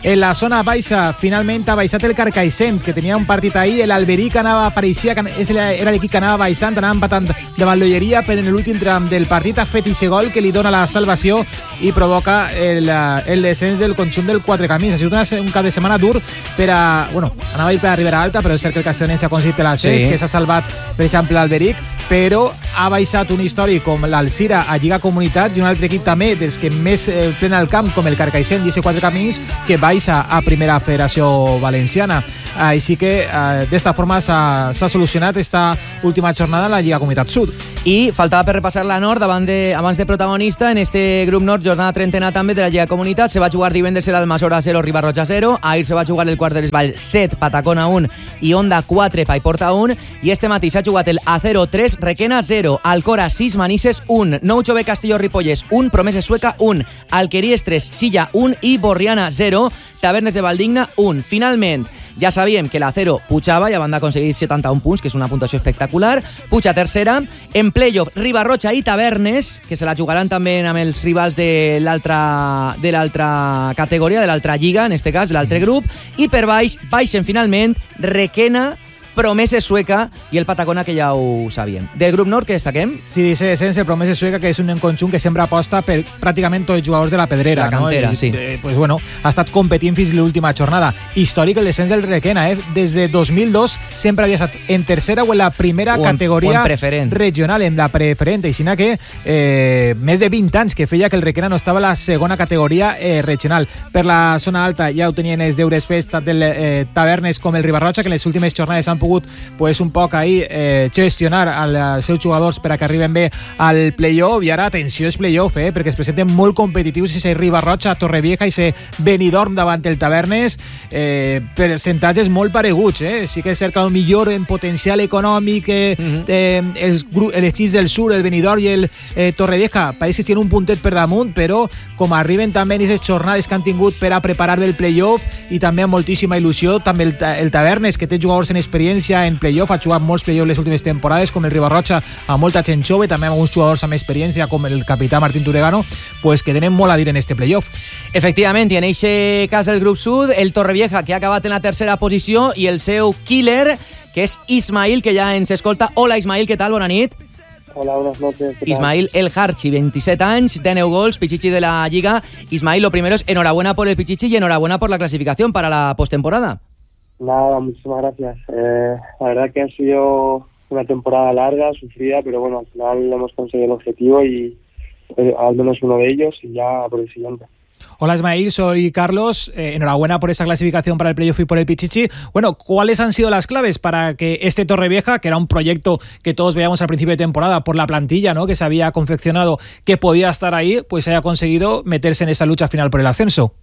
En la zona baixa, finalment ha baixat el Carcaixent, que tenia un partit ahir, el Alberic anava, pareixia que era l'equip que anava baixant, anava empatant davant l'Olleria, però en l'últim tram del partit ha fet ese gol que li dona la salvació i provoca el, el descens del conjunt del Quatre Camins. Ha sigut una, un cap de setmana dur per a... Bueno, anava a ir per a Ribera Alta, però és cert que el Castellonense ha aconseguit l'ascens, sí. que s'ha salvat, per exemple, l'Alberic, però ha baixat un històric com l'Alzira a Lliga Comunitat i un altre equip també dels que més eh, plena el camp, com el Carcaixent i ese Quatre Camins, que baixa a Primera Federació Valenciana. Així que eh, d'esta forma s'ha solucionat esta última jornada a la Lliga Comunitat Sud. I faltava per repassar la Nord abans de, abans de protagonista en este grup Nord, jornada trentena també de la Lliga Comunitat. Se va jugar divendres el Almassora zero, Ribarroja zero. Ahir se va jugar el quart de l'Esvall set, Patacona un i Onda quatre, Paiporta un. I este matí s'ha jugat el A zero tres, Requena zero, Alcora sis, Manises un, nou Jove Castelló Ripollès un, Promeses Sueca un, Alqueries tres, Silla un i Borriana zero, Tavernes de Valdigna un. Finalment, ja sabíem que la Cero pujava i van d'aconseguir setanta-un punts, que és una puntuació espectacular. Puja tercera. En playoff, Ribarroja i Tavernes, que se la jugaran també amb els rivals de l'altra de l'altra categoria, de l'altra lliga, en este cas, de l'altre grup. I per baix, baixen finalment Requena, Promeses Sueca i el Patacona, que ja ho sabíem. Del grup Nord, què destaquem? Sí, dice descens el Promeses Sueca, que és un conjunt que sempre aposta per pràcticament tots els jugadors de la Pedrera. La cantera, no? I, sí. Eh, pues bueno, ha estat competint fins l'última jornada. Històric el descens del Requena, eh? Des de dos mil dos sempre havia estat en tercera o en la primera o en, categoria en regional, en la preferent. Així que eh, més de vint anys que feia que el Requena no estava a la segona categoria eh, regional. Per la zona alta ja ho tenien els deures fets tant del eh, Tavernes com el Ribarroja, que en les últimes jornades han pogut pues, un poc ahí eh, gestionar als seus jugadors per a que arriben bé al playoff. I ara, atenció, és playoff, eh, perquè es presenten molt competitius i se Ribarroja, Torrevieja i se Benidorm davant el Tavernes, eh, percentatges molt pareguts. Eh. Sí que és cert que millor en potencial econòmic eh, uh-huh. eh, els, els equips del sur, el Benidorm i el eh, Torrevieja, pareix que tenen un puntet per damunt, però com arriben també en aquestes jornades que han tingut per a preparar el playoff i també amb moltíssima il·lusió, també el, el Tavernes, que té jugadors en experiència en playoff, ha jugat molts playoff les últimes temporades, com el Ribarroja, amb molta gent jove, també amb alguns jugadors amb experiència, com el capità Martín Turegano, pues que tenen molt a dir en este playoff. Efectivament, i en aquest cas del grup sud, el Torrevieja, que ha acabat en la tercera posició, i el seu killer, que és Ismail, que ja ens escolta. Hola, Ismail, què tal? Bona nit. Hola, buenas noches. Ismail El Harchi, veintisiete anys, dinou gols, Pichichi de la Lliga. Ismail, lo primero es enhorabuena por el Pichichi y enhorabuena por la clasificación para la postemporada. Nada, muchísimas gracias. Eh, la verdad que ha sido una temporada larga, sufrida, pero bueno, al final hemos conseguido el objetivo y eh, al menos uno de ellos y ya por el siguiente. Hola Ismail, soy Carlos, eh, enhorabuena por esa clasificación para el playoff y por el Pichichi. Bueno, ¿cuáles han sido las claves para que este Torrevieja, que era un proyecto que todos veíamos al principio de temporada por la plantilla, ¿no?, que se había confeccionado, que podía estar ahí, pues haya conseguido meterse en esa lucha final por el ascenso?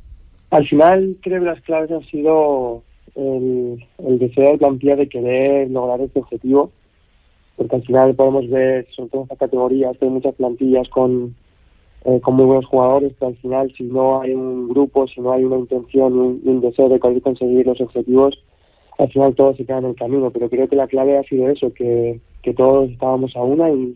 Al final creo que las claves han sido el, el deseo de plantilla de querer lograr este objetivo, porque al final podemos ver, sobre todo en estas categorías, que hay muchas plantillas con, eh, con muy buenos jugadores, pero al final si no hay un grupo, si no hay una intención y un, y un deseo de conseguir los objetivos, al final todo se queda en el camino. Pero creo que la clave ha sido eso, que, que todos estábamos a una y,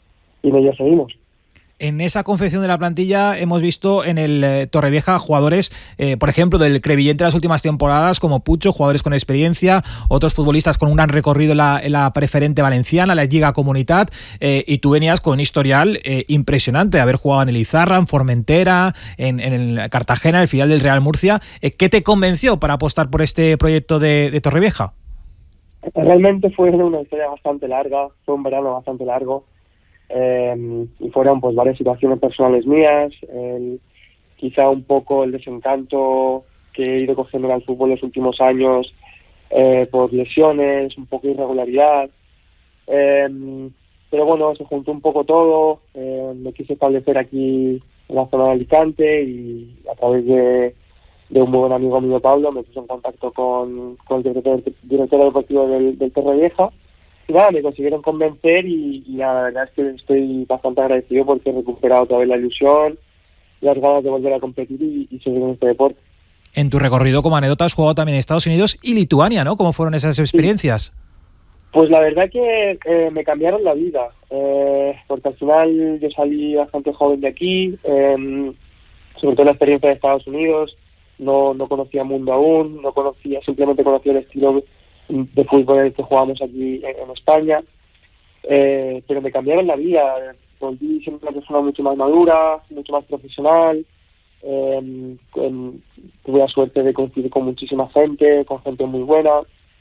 y en ello seguimos. En esa confección de la plantilla hemos visto en el eh, Torrevieja jugadores, eh, por ejemplo, del Crevillent de las últimas temporadas, como Pucho, jugadores con experiencia, otros futbolistas con un gran recorrido en la, en la preferente valenciana, la Lliga Comunitat, eh, y tú venías con un historial eh, impresionante, haber jugado en el Izarra, en Formentera, en, en el Cartagena, el filial del Real Murcia. Eh, ¿Qué te convenció para apostar por este proyecto de, de Torrevieja? Realmente fue una historia bastante larga, fue un verano bastante largo. Eh, y fueron pues varias situaciones personales mías, el, quizá un poco el desencanto que he ido cogiendo al fútbol los últimos años eh, por lesiones, un poco de irregularidad, eh, pero bueno, se juntó un poco todo. Eh, me quise establecer aquí en la zona de Alicante y a través de, de un muy buen amigo mío, Pablo, me puse en contacto con, con el director, director deportivo del, del Torrevieja. Y nada, me consiguieron convencer y, y la verdad es que estoy bastante agradecido porque he recuperado otra vez la ilusión, las ganas de volver a competir y, y seguir en este deporte. En tu recorrido como anécdota has jugado también en Estados Unidos y Lituania, ¿no? ¿Cómo fueron esas experiencias? Sí. Pues la verdad que eh, me cambiaron la vida, eh, porque al final yo salí bastante joven de aquí, eh, sobre todo la experiencia de Estados Unidos, no, no conocía el mundo aún, no conocía, simplemente conocía el estilo de fútbol en el que jugamos aquí en, en España, eh, pero me cambiaron la vida. Volví siempre una persona mucho más madura, mucho más profesional. Eh, con, tuve la suerte de coincidir con muchísima gente, con gente muy buena,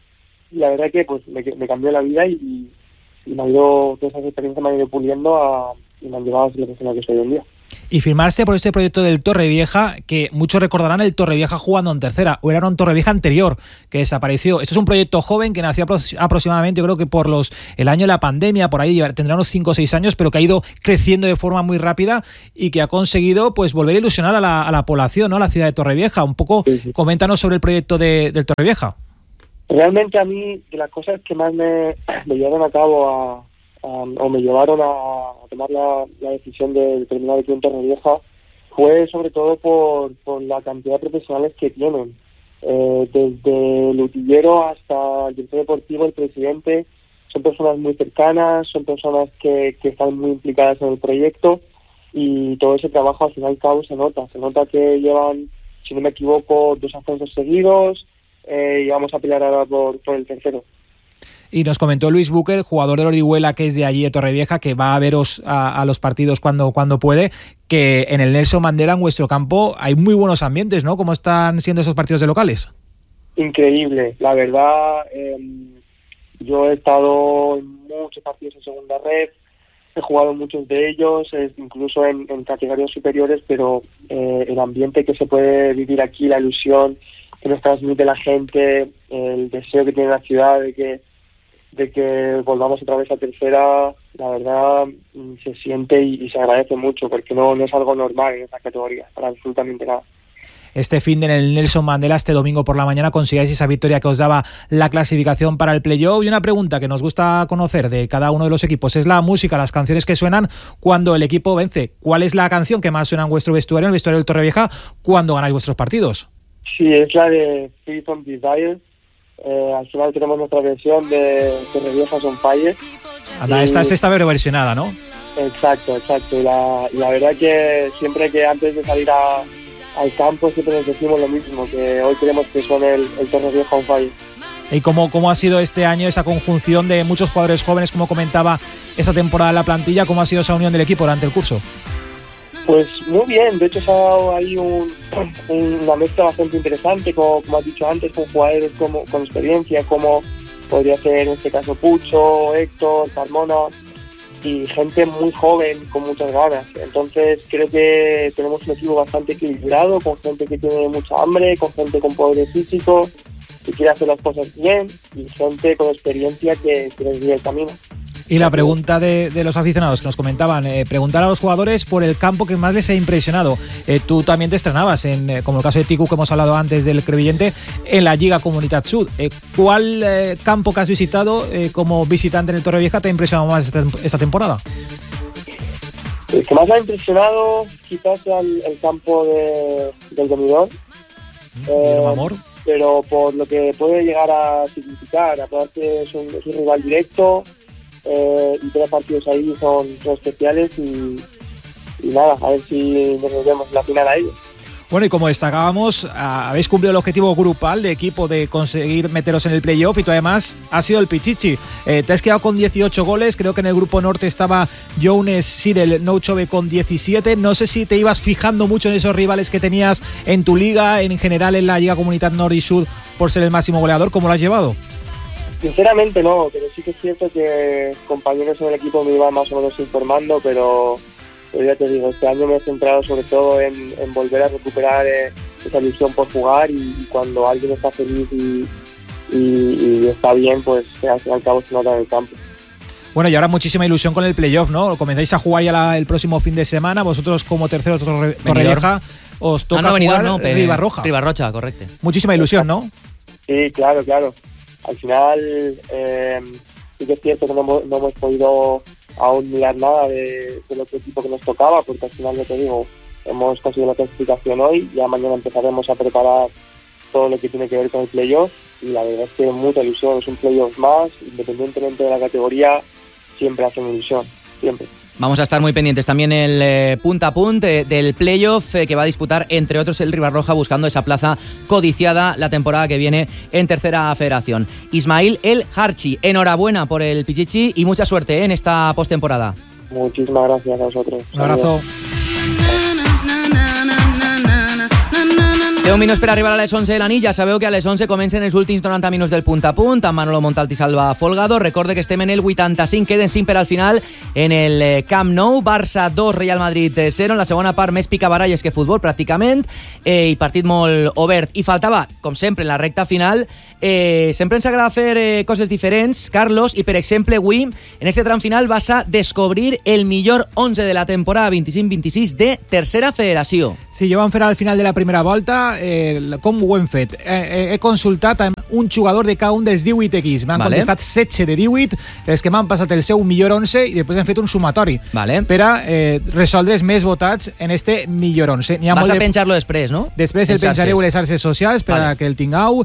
y la verdad que pues me, me cambió la vida y, y me ha ido, todas esas experiencias me han ido puliendo a, y me han llevado a ser la persona que soy hoy en día. Y firmaste por este proyecto del Torrevieja, que muchos recordarán el Torrevieja jugando en tercera, o era un Torrevieja anterior que desapareció. Esto es un proyecto joven que nació aproximadamente, yo creo que por los el año de la pandemia, por ahí tendrá unos cinco o seis años, pero que ha ido creciendo de forma muy rápida y que ha conseguido pues volver a ilusionar a la, a la población, ¿no? A la ciudad de Torrevieja. Un poco, sí, sí. Coméntanos sobre el proyecto de, del Torrevieja. Realmente a mí, de las cosas que más me, me llevaron a cabo a Um, o me llevaron a, a tomar la, la decisión de terminar aquí en Torrevieja fue sobre todo por, por la cantidad de profesionales que tienen. Eh, desde el utillero hasta el director deportivo, el presidente, son personas muy cercanas, son personas que, que están muy implicadas en el proyecto, y todo ese trabajo al final y al cabo se nota. Se nota que llevan, si no me equivoco, dos ascensos seguidos, eh, y vamos a pelear ahora por, por el tercero. Y nos comentó Luis Búquer, jugador del Orihuela, que es de allí de Torrevieja, que va a veros a, a los partidos cuando, cuando puede, que en el Nelson Mandela, en vuestro campo, hay muy buenos ambientes, ¿no? ¿Cómo están siendo esos partidos de locales? Increíble, la verdad. Eh, yo he estado en muchos partidos en segunda red, he jugado en muchos de ellos, eh, incluso en, en categorías superiores, pero eh, el ambiente que se puede vivir aquí, la ilusión que nos transmite la gente, el deseo que tiene la ciudad de que de que volvamos otra vez a tercera, la verdad se siente y, y se agradece mucho, porque no, no es algo normal en esta categoría, para absolutamente nada. Este fin de en el Nelson Mandela, este domingo por la mañana, consigáis esa victoria que os daba la clasificación para el playoff. Y una pregunta que nos gusta conocer de cada uno de los equipos es la música, las canciones que suenan cuando el equipo vence. ¿Cuál es la canción que más suena en vuestro vestuario, en el vestuario del Torrevieja, cuando ganáis vuestros partidos? Sí, es la de Free From Desire. Eh, al final tenemos nuestra versión de Torrevieja on Fire. Anda, esta es esta versionada, ¿no? Exacto, exacto. Y la, y la verdad que siempre que antes de salir a, al campo siempre nos decimos lo mismo, que hoy queremos que suene el, el Torrevieja on Fire. ¿Y cómo, cómo ha sido este año esa conjunción de muchos jugadores jóvenes, como comentaba, esta temporada en la plantilla? ¿Cómo ha sido esa unión del equipo durante el curso? Pues muy bien, de hecho se ha dado ahí un, un, una mezcla bastante interesante, como, como has dicho antes, con jugadores como, con experiencia, como podría ser en este caso Pucho, Héctor, Carmona, y gente muy joven con muchas ganas. Entonces creo que tenemos un equipo bastante equilibrado, con gente que tiene mucha hambre, con gente con poder físico, que quiere hacer las cosas bien, y gente con experiencia que, que les guía el camino. Y la pregunta de, de los aficionados que nos comentaban, eh, preguntar a los jugadores por el campo que más les ha impresionado. Eh, tú también te estrenabas, en, eh, como el caso de Ticu que hemos hablado antes del Crevillente, en la Lliga Comunitat Sud. Eh, ¿Cuál eh, campo que has visitado eh, como visitante en el Torrevieja te ha impresionado más esta, esta temporada? El que más me ha impresionado quizás sea el, el campo de, del Benidorm. Eh, amor. Pero por lo que puede llegar a significar, aparte es un, es un rival directo. Eh, y tres partidos ahí son, son especiales y, y nada, a ver si nos vemos en la final a ellos. Bueno, y como destacábamos, habéis cumplido el objetivo grupal de equipo de conseguir meteros en el playoff, y tú además has sido el Pichichi. Eh, te has quedado con dieciocho goles, creo que en el grupo norte estaba Jones Sirel Nouchove con diecisiete. No sé si te ibas fijando mucho en esos rivales que tenías en tu liga, en general en la Liga Comunitat Nord y Sud, por ser el máximo goleador. ¿Cómo lo has llevado? Sinceramente no, pero sí que es cierto que compañeros en el equipo me iban más o menos informando, pero, pero ya te digo, este año me he centrado sobre todo en, en volver a recuperar eh, esa ilusión por jugar, y, y cuando alguien está feliz y, y, y está bien, pues al fin y al cabo se nota en el campo. Bueno, y ahora muchísima ilusión con el playoff, ¿no? Comenzáis a jugar ya la, el próximo fin de semana, vosotros como terceros Torre, Torrevieja, os toca ah, no, jugar no, Ribarroja. Ribarrocha, correcto. Muchísima ilusión, ¿no? Sí, claro, claro. Al final eh, sí que es cierto que no hemos, no hemos podido aún mirar nada de, de lo que equipo que nos tocaba, porque al final, ya te digo, hemos conseguido la clasificación hoy, ya mañana empezaremos a preparar todo lo que tiene que ver con el playoff, y la verdad es que mucha ilusión, es un playoff más, independientemente de la categoría, siempre hace una ilusión, siempre. Vamos a estar muy pendientes también el eh, punta a punta eh, del playoff eh, que va a disputar, entre otros, el Ribarroja, buscando esa plaza codiciada la temporada que viene en Tercera Federación. Ismail El Harchi, enhorabuena por el Pichichi y mucha suerte eh, en esta postemporada. Muchísimas gracias a vosotros. Un abrazo. Té un minut per arribar a les onze de la nit. Ja sabeu que a les onze comencen els últims noranta minuts del punt a punt amb Manolo Montalti i Salva Folgado. Recorde que estem en el vuitanta-cinc, queden cinc per al final en el Camp Nou. Barça dos, Real Madrid zero. En la segona part més picabaralles que futbol pràcticament, eh, i partit molt obert. I faltava, com sempre, en la recta final, eh, sempre ens agrada fer eh, coses diferents, Carlos, i per exemple avui en este tram final vas a descobrir el millor onze de la temporada vint-i-cinc vint-i-sis de Tercera Federació. Sí, jo vam fer al final de la primera volta, eh, com ho hem fet? Eh, eh, he consultat amb un jugador de cada un dels divuit equips. M'han vale. contestat setze de divuit, els que m'han passat el seu millor onze, i després hem fet un sumatori vale. per a eh, resoldre els més votats en este millor onze. Vas a de... penjar-lo després, no? Després el penjareu a les xarxes socials per vale. a que el tingueu.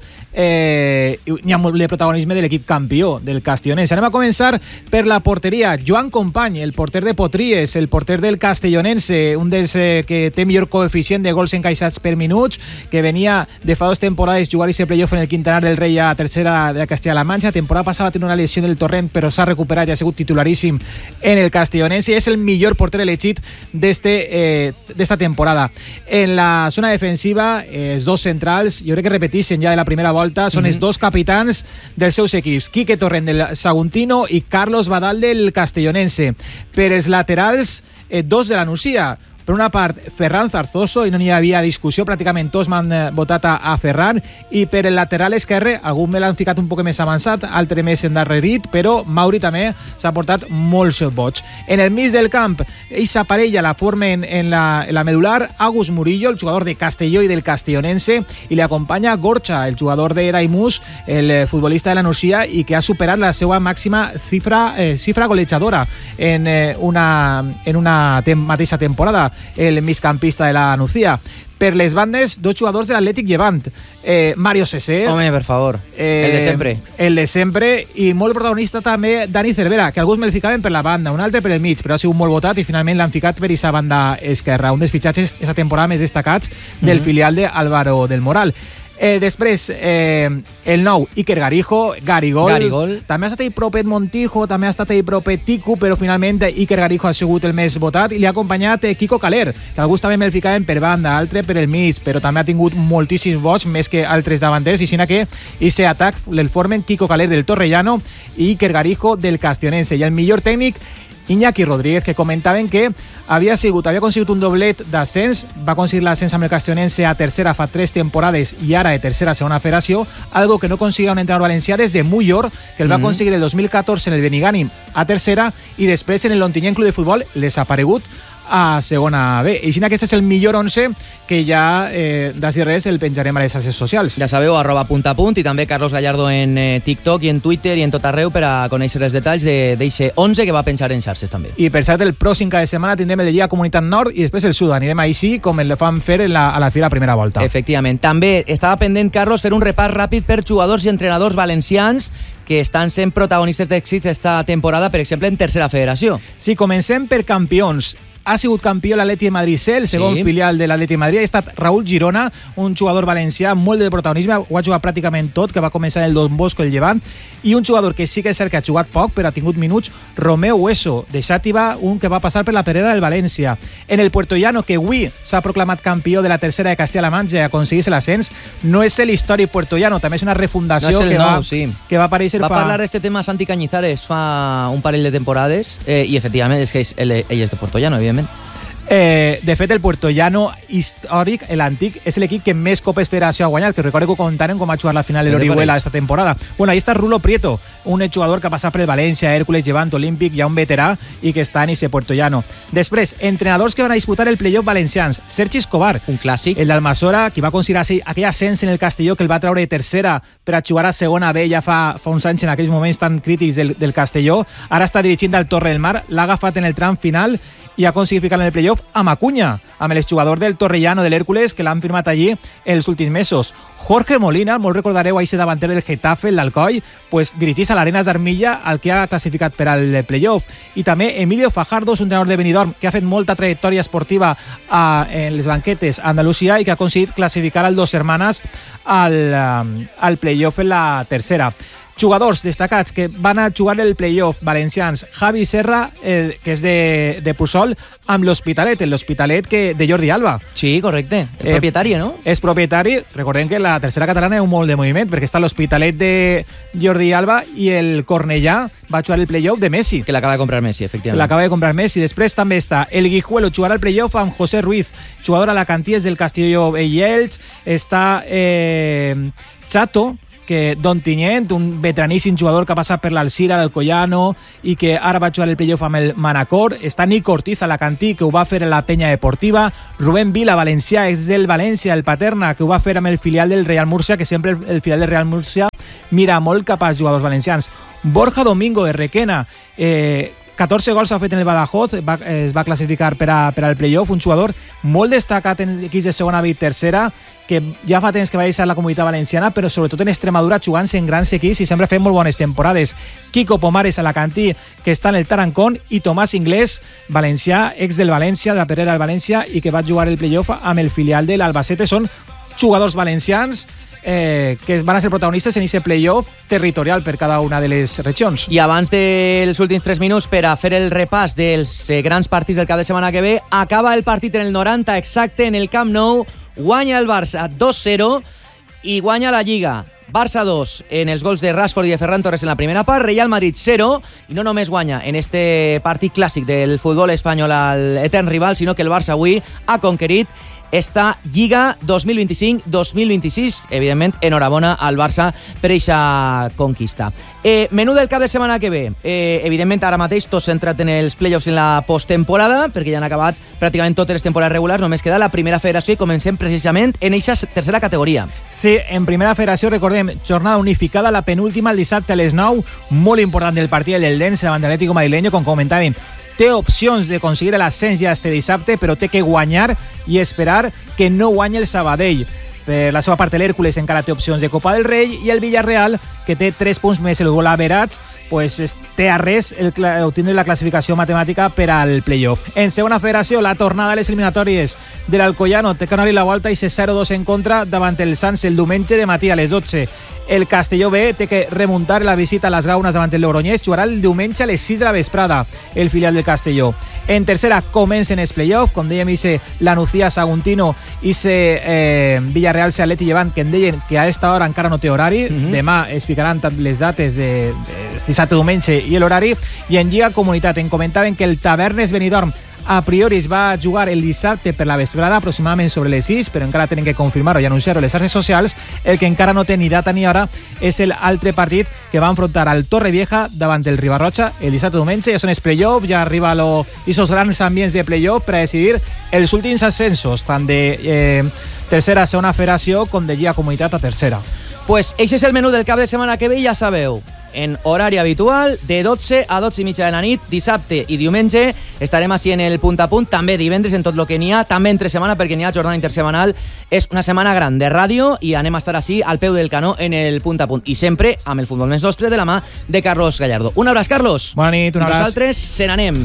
Eh, n'hi ha molt de protagonisme de l'equip campió, del Castellonense. Anem a començar per la porteria. Joan Company, el porter de Potries, el porter del Castellonense, un dels eh, que té millor coeficient de gols encaixats per minuts, que venia de fa dues temporades jugar i playoff en el Quintanar del Rei a tercera de Castilla-La Manxa. Temporada passada tenia una lesió en el Torrent, però s'ha recuperat i ha sigut titularíssim en el Castellonense. És el millor porter elegit d'esta eh, temporada. En la zona defensiva, eh, els dos centrals, jo crec que repeteixen ja de la primera volta, són mm-hmm. els dos capitans dels seus equips, Quique Torrent del Saguntino i Carlos Badal del Castellonense. Per els laterals, eh, dos de la Nucía. Per una part, Ferran Zarzoso, i no n'hi havia discussió, pràcticament tots m'han eh, votat a, a Ferran, i per el lateral esquerre, algú me l'han ficat un poc més avançat, altre més endarrerit, però Mauri també s'ha portat molts vots. En el mig del camp, eixa parella la formen en la, en la medular Agus Murillo, el jugador de Castelló i del Castellonense, i li acompanya Gorcha, el jugador de Daimús, el futbolista de la Nucía, i que ha superat la seva màxima cifra, eh, cifra golejadora en, eh, una, en una tem- mateixa temporada, el migcampista de la Nucía. Per les bandes, dos jugadors de l'Atlètic Llevant, eh, Mario Cesé, home, per favor, eh, el de sempre el de sempre, i molt protagonista també Dani Cervera, que alguns me'l ficaven per la banda, un altre per el mig, però ha sigut molt votat i finalment l'han ficat per aquesta banda esquerra, un dels fitxatges aquesta temporada més destacats del mm-hmm. filial de Álvaro del Moral. Eh, després, eh, el nou Iker Garijo, Garigol. Garigol. També ha estat ahí propet Montijo, també ha estat ahí propet Tico, però finalment Iker Garijo ha sigut el més votat, i li ha acompanyat eh, Kiko Caler, que alguns també me'l ficaven per banda, altre per el mig, però també ha tingut moltíssims vots, més que altres davanters, i sinó que ese atac el formen Kiko Caler del Torrellano i Iker Garijo del Castellonense. I el millor tècnic, Iñaki Rodríguez, que comentaven que havia sigut, havia aconseguit un doblet d'ascens, va aconseguir l'ascens amb el Castellonense a tercera fa tres temporades i ara de tercera a segona federació, algo que no aconseguia un entrenador valencià des de Muyor, que el va aconseguir el dos mil catorze en el Benigànim a tercera i després en el Lontinyent Club de Futbol les ha aparegut a segona B. I així aquest és el millor onze que ja, eh, d'ací res, el penjarem a les xarxes socials. Ja sabeu, arroba punt a punt, i també Carlos Gallardo en eh, TikTok i en Twitter i en tot arreu per a conèixer els detalls d'eixe onze que va penjar en xarxes també. I per cert, el pròxim cada setmana tindrem el de Lliga Comunitat Nord i després el Sud. Anirem així com el fan fer en la, a la fi la primera volta. Efectivament. També estava pendent, Carlos, fer un repàs ràpid per jugadors i entrenadors valencians que estan sent protagonistes d'èxits esta temporada, per exemple, en Tercera Federació. Sí, comencem per campions. Ha sigut campió l'Atleti de Madrid C, el segon sí. filial de l'Atleti de Madrid. Ha estat Raúl Girona, un jugador valencià molt de protagonisme, ho ha jugat pràcticament tot, que va començar el Don Bosco, el Llevant, i un jugador que sí que és cert que ha jugat poc, però ha tingut minuts, Romeo Hueso, de Xàtiva, un que va passar per la Perera del València. En el puertollano, que avui s'ha proclamat campió de la tercera de Castilla-La Manxa i aconseguís l'ascens, no és l'històric puertollano, també és una refundació no és que, nou, va, sí. que va aparèixer va fa... Va parlar d'aquest tema Santi Cañizares fa un parell de temporades eh, i efectivament és que és, ell, ell és de puertollano, evidentment. Eh, de fet, el puertollano històric, l'antic, és l'equip que més Copes Federació ha guanyat, que recordo que ho comentaren com va jugar la final de l'Orihuela esta temporada. Bueno, ahí està Rulo Prieto, un jugador que ha passat per el València, Hércules, Llevant, Olímpic, ja un veterà i que està en ese puertollano. Després, entrenadors que van a disputar el playoff valencians. Sergi Escobar, un clàssic. El d'Almassora, qui va aconseguir aquell ascens en el Castelló que el va treure de tercera per a jugar a segona B ja fa, fa uns anys en aquells moments tan crítics del, del Castelló. Ara està dirigint al Torre del Mar, l'ha agafat en el tram final i ha aconseguit ficar en el playoff playoff a Macunya, amb el jugador del Torrellano, de l'Hèrcules, que l'han firmat allí els últims mesos. Jorge Molina, molt recordareu a ese davanter del Getafe, el d'Alcoi, pues dirigís a l'Arenas d'Armilla, el que ha classificat per al playoff. I també Emilio Fajardo, un entrenador de Benidorm que ha fet molta trajectòria esportiva a, en les banquetes a Andalusia i que ha aconseguit classificar al Dos Hermanas al, al playoff en la tercera. Jugadors destacats que van a jugar el playoff valencians: Javi Serra, eh, que és de, de Puçol, amb l'Hospitalet, l'Hospitalet que de Jordi Alba. Sí, correcte. El eh, propietari, no? És propietari. Recordem que la tercera catalana és un molt de moviment, perquè està l'Hospitalet de Jordi Alba i el Cornellà va jugar el playoff de Messi. Que l'acaba de comprar Messi, efectivament. L'acaba de comprar Messi. Després també està el Guijuelo, jugarà el playoff amb José Ruiz, jugador a la Canties del Castillo i Elx. Està eh, Chato, que Don Tinyent, un veteraníssim jugador que ha passat per l'Alcira, l'Alcoyano i que ara va jugar el playoff amb el Manacor. Està Nico Ortiz a la Cantí, que ho va fer a la Penya Deportiva. Rubén Vila, valencià, és del València, el Paterna, que ho va fer amb el filial del Real Murcia, que sempre el, el filial del Real Murcia mira molt cap als jugadors valencians. Borja Domingo, de Requena, eh, catorze gols ha fet en el Badajoz, va, es va classificar per, a, per al playoff, un jugador molt destacat en equips de segona i tercera, que ja fa temps que va deixar la comunitat valenciana, però sobretot en Extremadura jugant-se en grans equips i sempre fent molt bones temporades. Quico Pomares a la Cantí, que està en el Tarancón, i Tomàs Inglés, valencià, ex del València, de la Perera del València, i que va jugar el playoff amb el filial de l'Albacete. Són jugadors valencians Eh, que van a ser protagonistes en aquest playoff territorial per cada una de les regions. I abans dels últims tres minuts per a fer el repàs dels eh, grans partits del cap de setmana que ve, acaba el partit en el noranta exacte en el Camp Nou, guanya el Barça dos zero i guanya la Lliga. Barça dos en els gols de Rashford i de Ferran Torres en la primera part, Real Madrid zero, i no només guanya en este partit clàssic del futbol espanyol al etern rival, sinó que el Barça avui ha conquerit esta Lliga dos mil vint-i-cinc dos mil vint-i-sis. Evidentment, enhorabona al Barça per eixa conquista. Eh, menú del cap de setmana que ve. Eh, evidentment, ara mateix tots centrat en els playoffs en la posttemporada, perquè ja han acabat pràcticament totes les temporades regulars, només queda la primera federació i comencem precisament en eixa tercera categoria. Sí, en primera federació, recordem, jornada unificada, la penúltima el dissabte a les nou, molt important del partit del Dense davant de l'Atlético Madrileño, com comentàvem. Té opcions de aconseguir l'ascens ja este dissabte, però té que guanyar i esperar que no guanyi el Sabadell. Per la seva part, l'Hèrcules encara té opcions de Copa del Rei, i el Villarreal, que té tres punts més el gol average, pues té a res el, obtenir la classificació matemàtica per al playoff. En segona federació, la tornada a les eliminatòries de l'Alcoyano té que anar-hi la volta i ser zero dos en contra davant el Sants el diumenge de matí a les dotze. El Castelló B té que remuntar la visita a les Gaunes davant el Logroñés, jugarà el diumenge a les sis de la vesprada, el filial del Castelló. En tercera comencen els playoff, com dèiem, ise la Nucía Saguntino, ise eh, Villarreal Atleti Llevant, que em deien que a esta hora encara no té horari. Mm-hmm. Demà es ficaran les dates de, de dissabte, diumenge i l'horari. I en Lliga Comunitat en comentaven que el Tavernes Benidorm a priori es va jugar el dissabte per la vesprada, aproximadament sobre les sis, però encara tenen que confirmar-ho i anunciar-ho a les xarxes socials. El que encara no té ni data ni hora és l'altre partit que va enfrontar al Torrevieja davant del Ribarroja el dissabte diumenge. Ja són els play-off, ja arriba lo, esos grans ambients de play-off per a decidir els últims ascensos, tant de eh, tercera a segona federació com de Lliga Comunitat a tercera. Pues ese és el menú del cap de setmana que ve, ja sabeu. En horari habitual, de dotze a dotze i mitja de la nit, dissabte i diumenge estarem així en el punt a punt, també divendres en tot el que n'hi ha, també entre setmana perquè n'hi ha jornada intersemanal. És una setmana gran de ràdio i anem a estar així al peu del canó en el punt a punt, i sempre amb el futbol més nostre de la mà de Carlos Gallardo. Un abraç, Carlos. Bona nit, un abraç. Nosaltres se n'anem.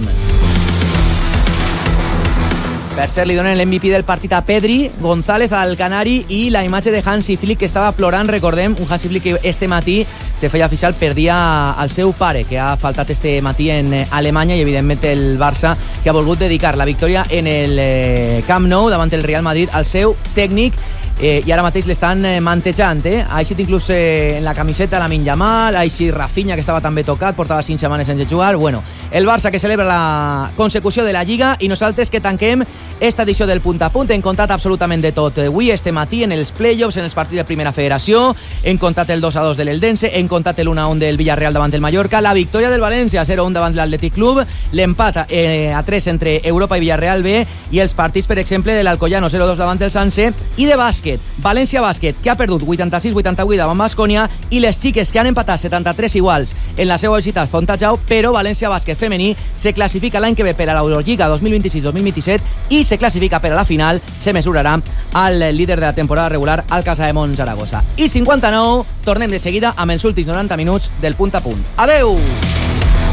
Per cert, li donen l'M V P del partit a Pedri González, al Canari, i la imatge de Hansi Flick, que estava plorant, recordem, un Hansi Flick que este matí se feia oficial per dia al seu pare, que ha faltat este matí en Alemanya, i evidentment el Barça, que ha volgut dedicar la victòria en el Camp Nou davant el Real Madrid al seu tècnic, eh, i ara mateix l'estan eh, mantejant, eh? Ha eixit inclús eh, en la camiseta Lamine Yamal, ha eixit Rafinha, que estava també tocat, portava cinc setmanes sense jugar. Bueno, el Barça que celebra la consecució de la Lliga, i nosaltres que tanquem esta edició del Punt a Punt. Hem contat absolutament de tot avui, este matí, en els playoffs, en els partits de primera federació. Hem contat el dos a dos de l'Eldense, hem contat el un a un del Villarreal davant del Mallorca, la victòria del València zero a un davant de l'Atlètic Club, l'empat eh, a tres entre Europa i Villarreal B, i els partits, per exemple, de l'Alcoyano zero a dos davant del Sanse, i de bàsquet bàsquet, València Bàsquet, que ha perdut vuitanta-sis vuitanta-vuit davant Baskonia, i les xiques que han empatat setanta-tres iguals en la seva visita al Fontajau, però València Bàsquet femení se classifica l'any que ve per a l'Eurolliga dos mil vint-i-sis dos mil vint-i-set i se classifica per a la final, se mesurarà al líder de la temporada regular, al Casademont Zaragoza. I cinquanta-nou, tornem de seguida amb els últims noranta minuts del punt a punt. Adeu!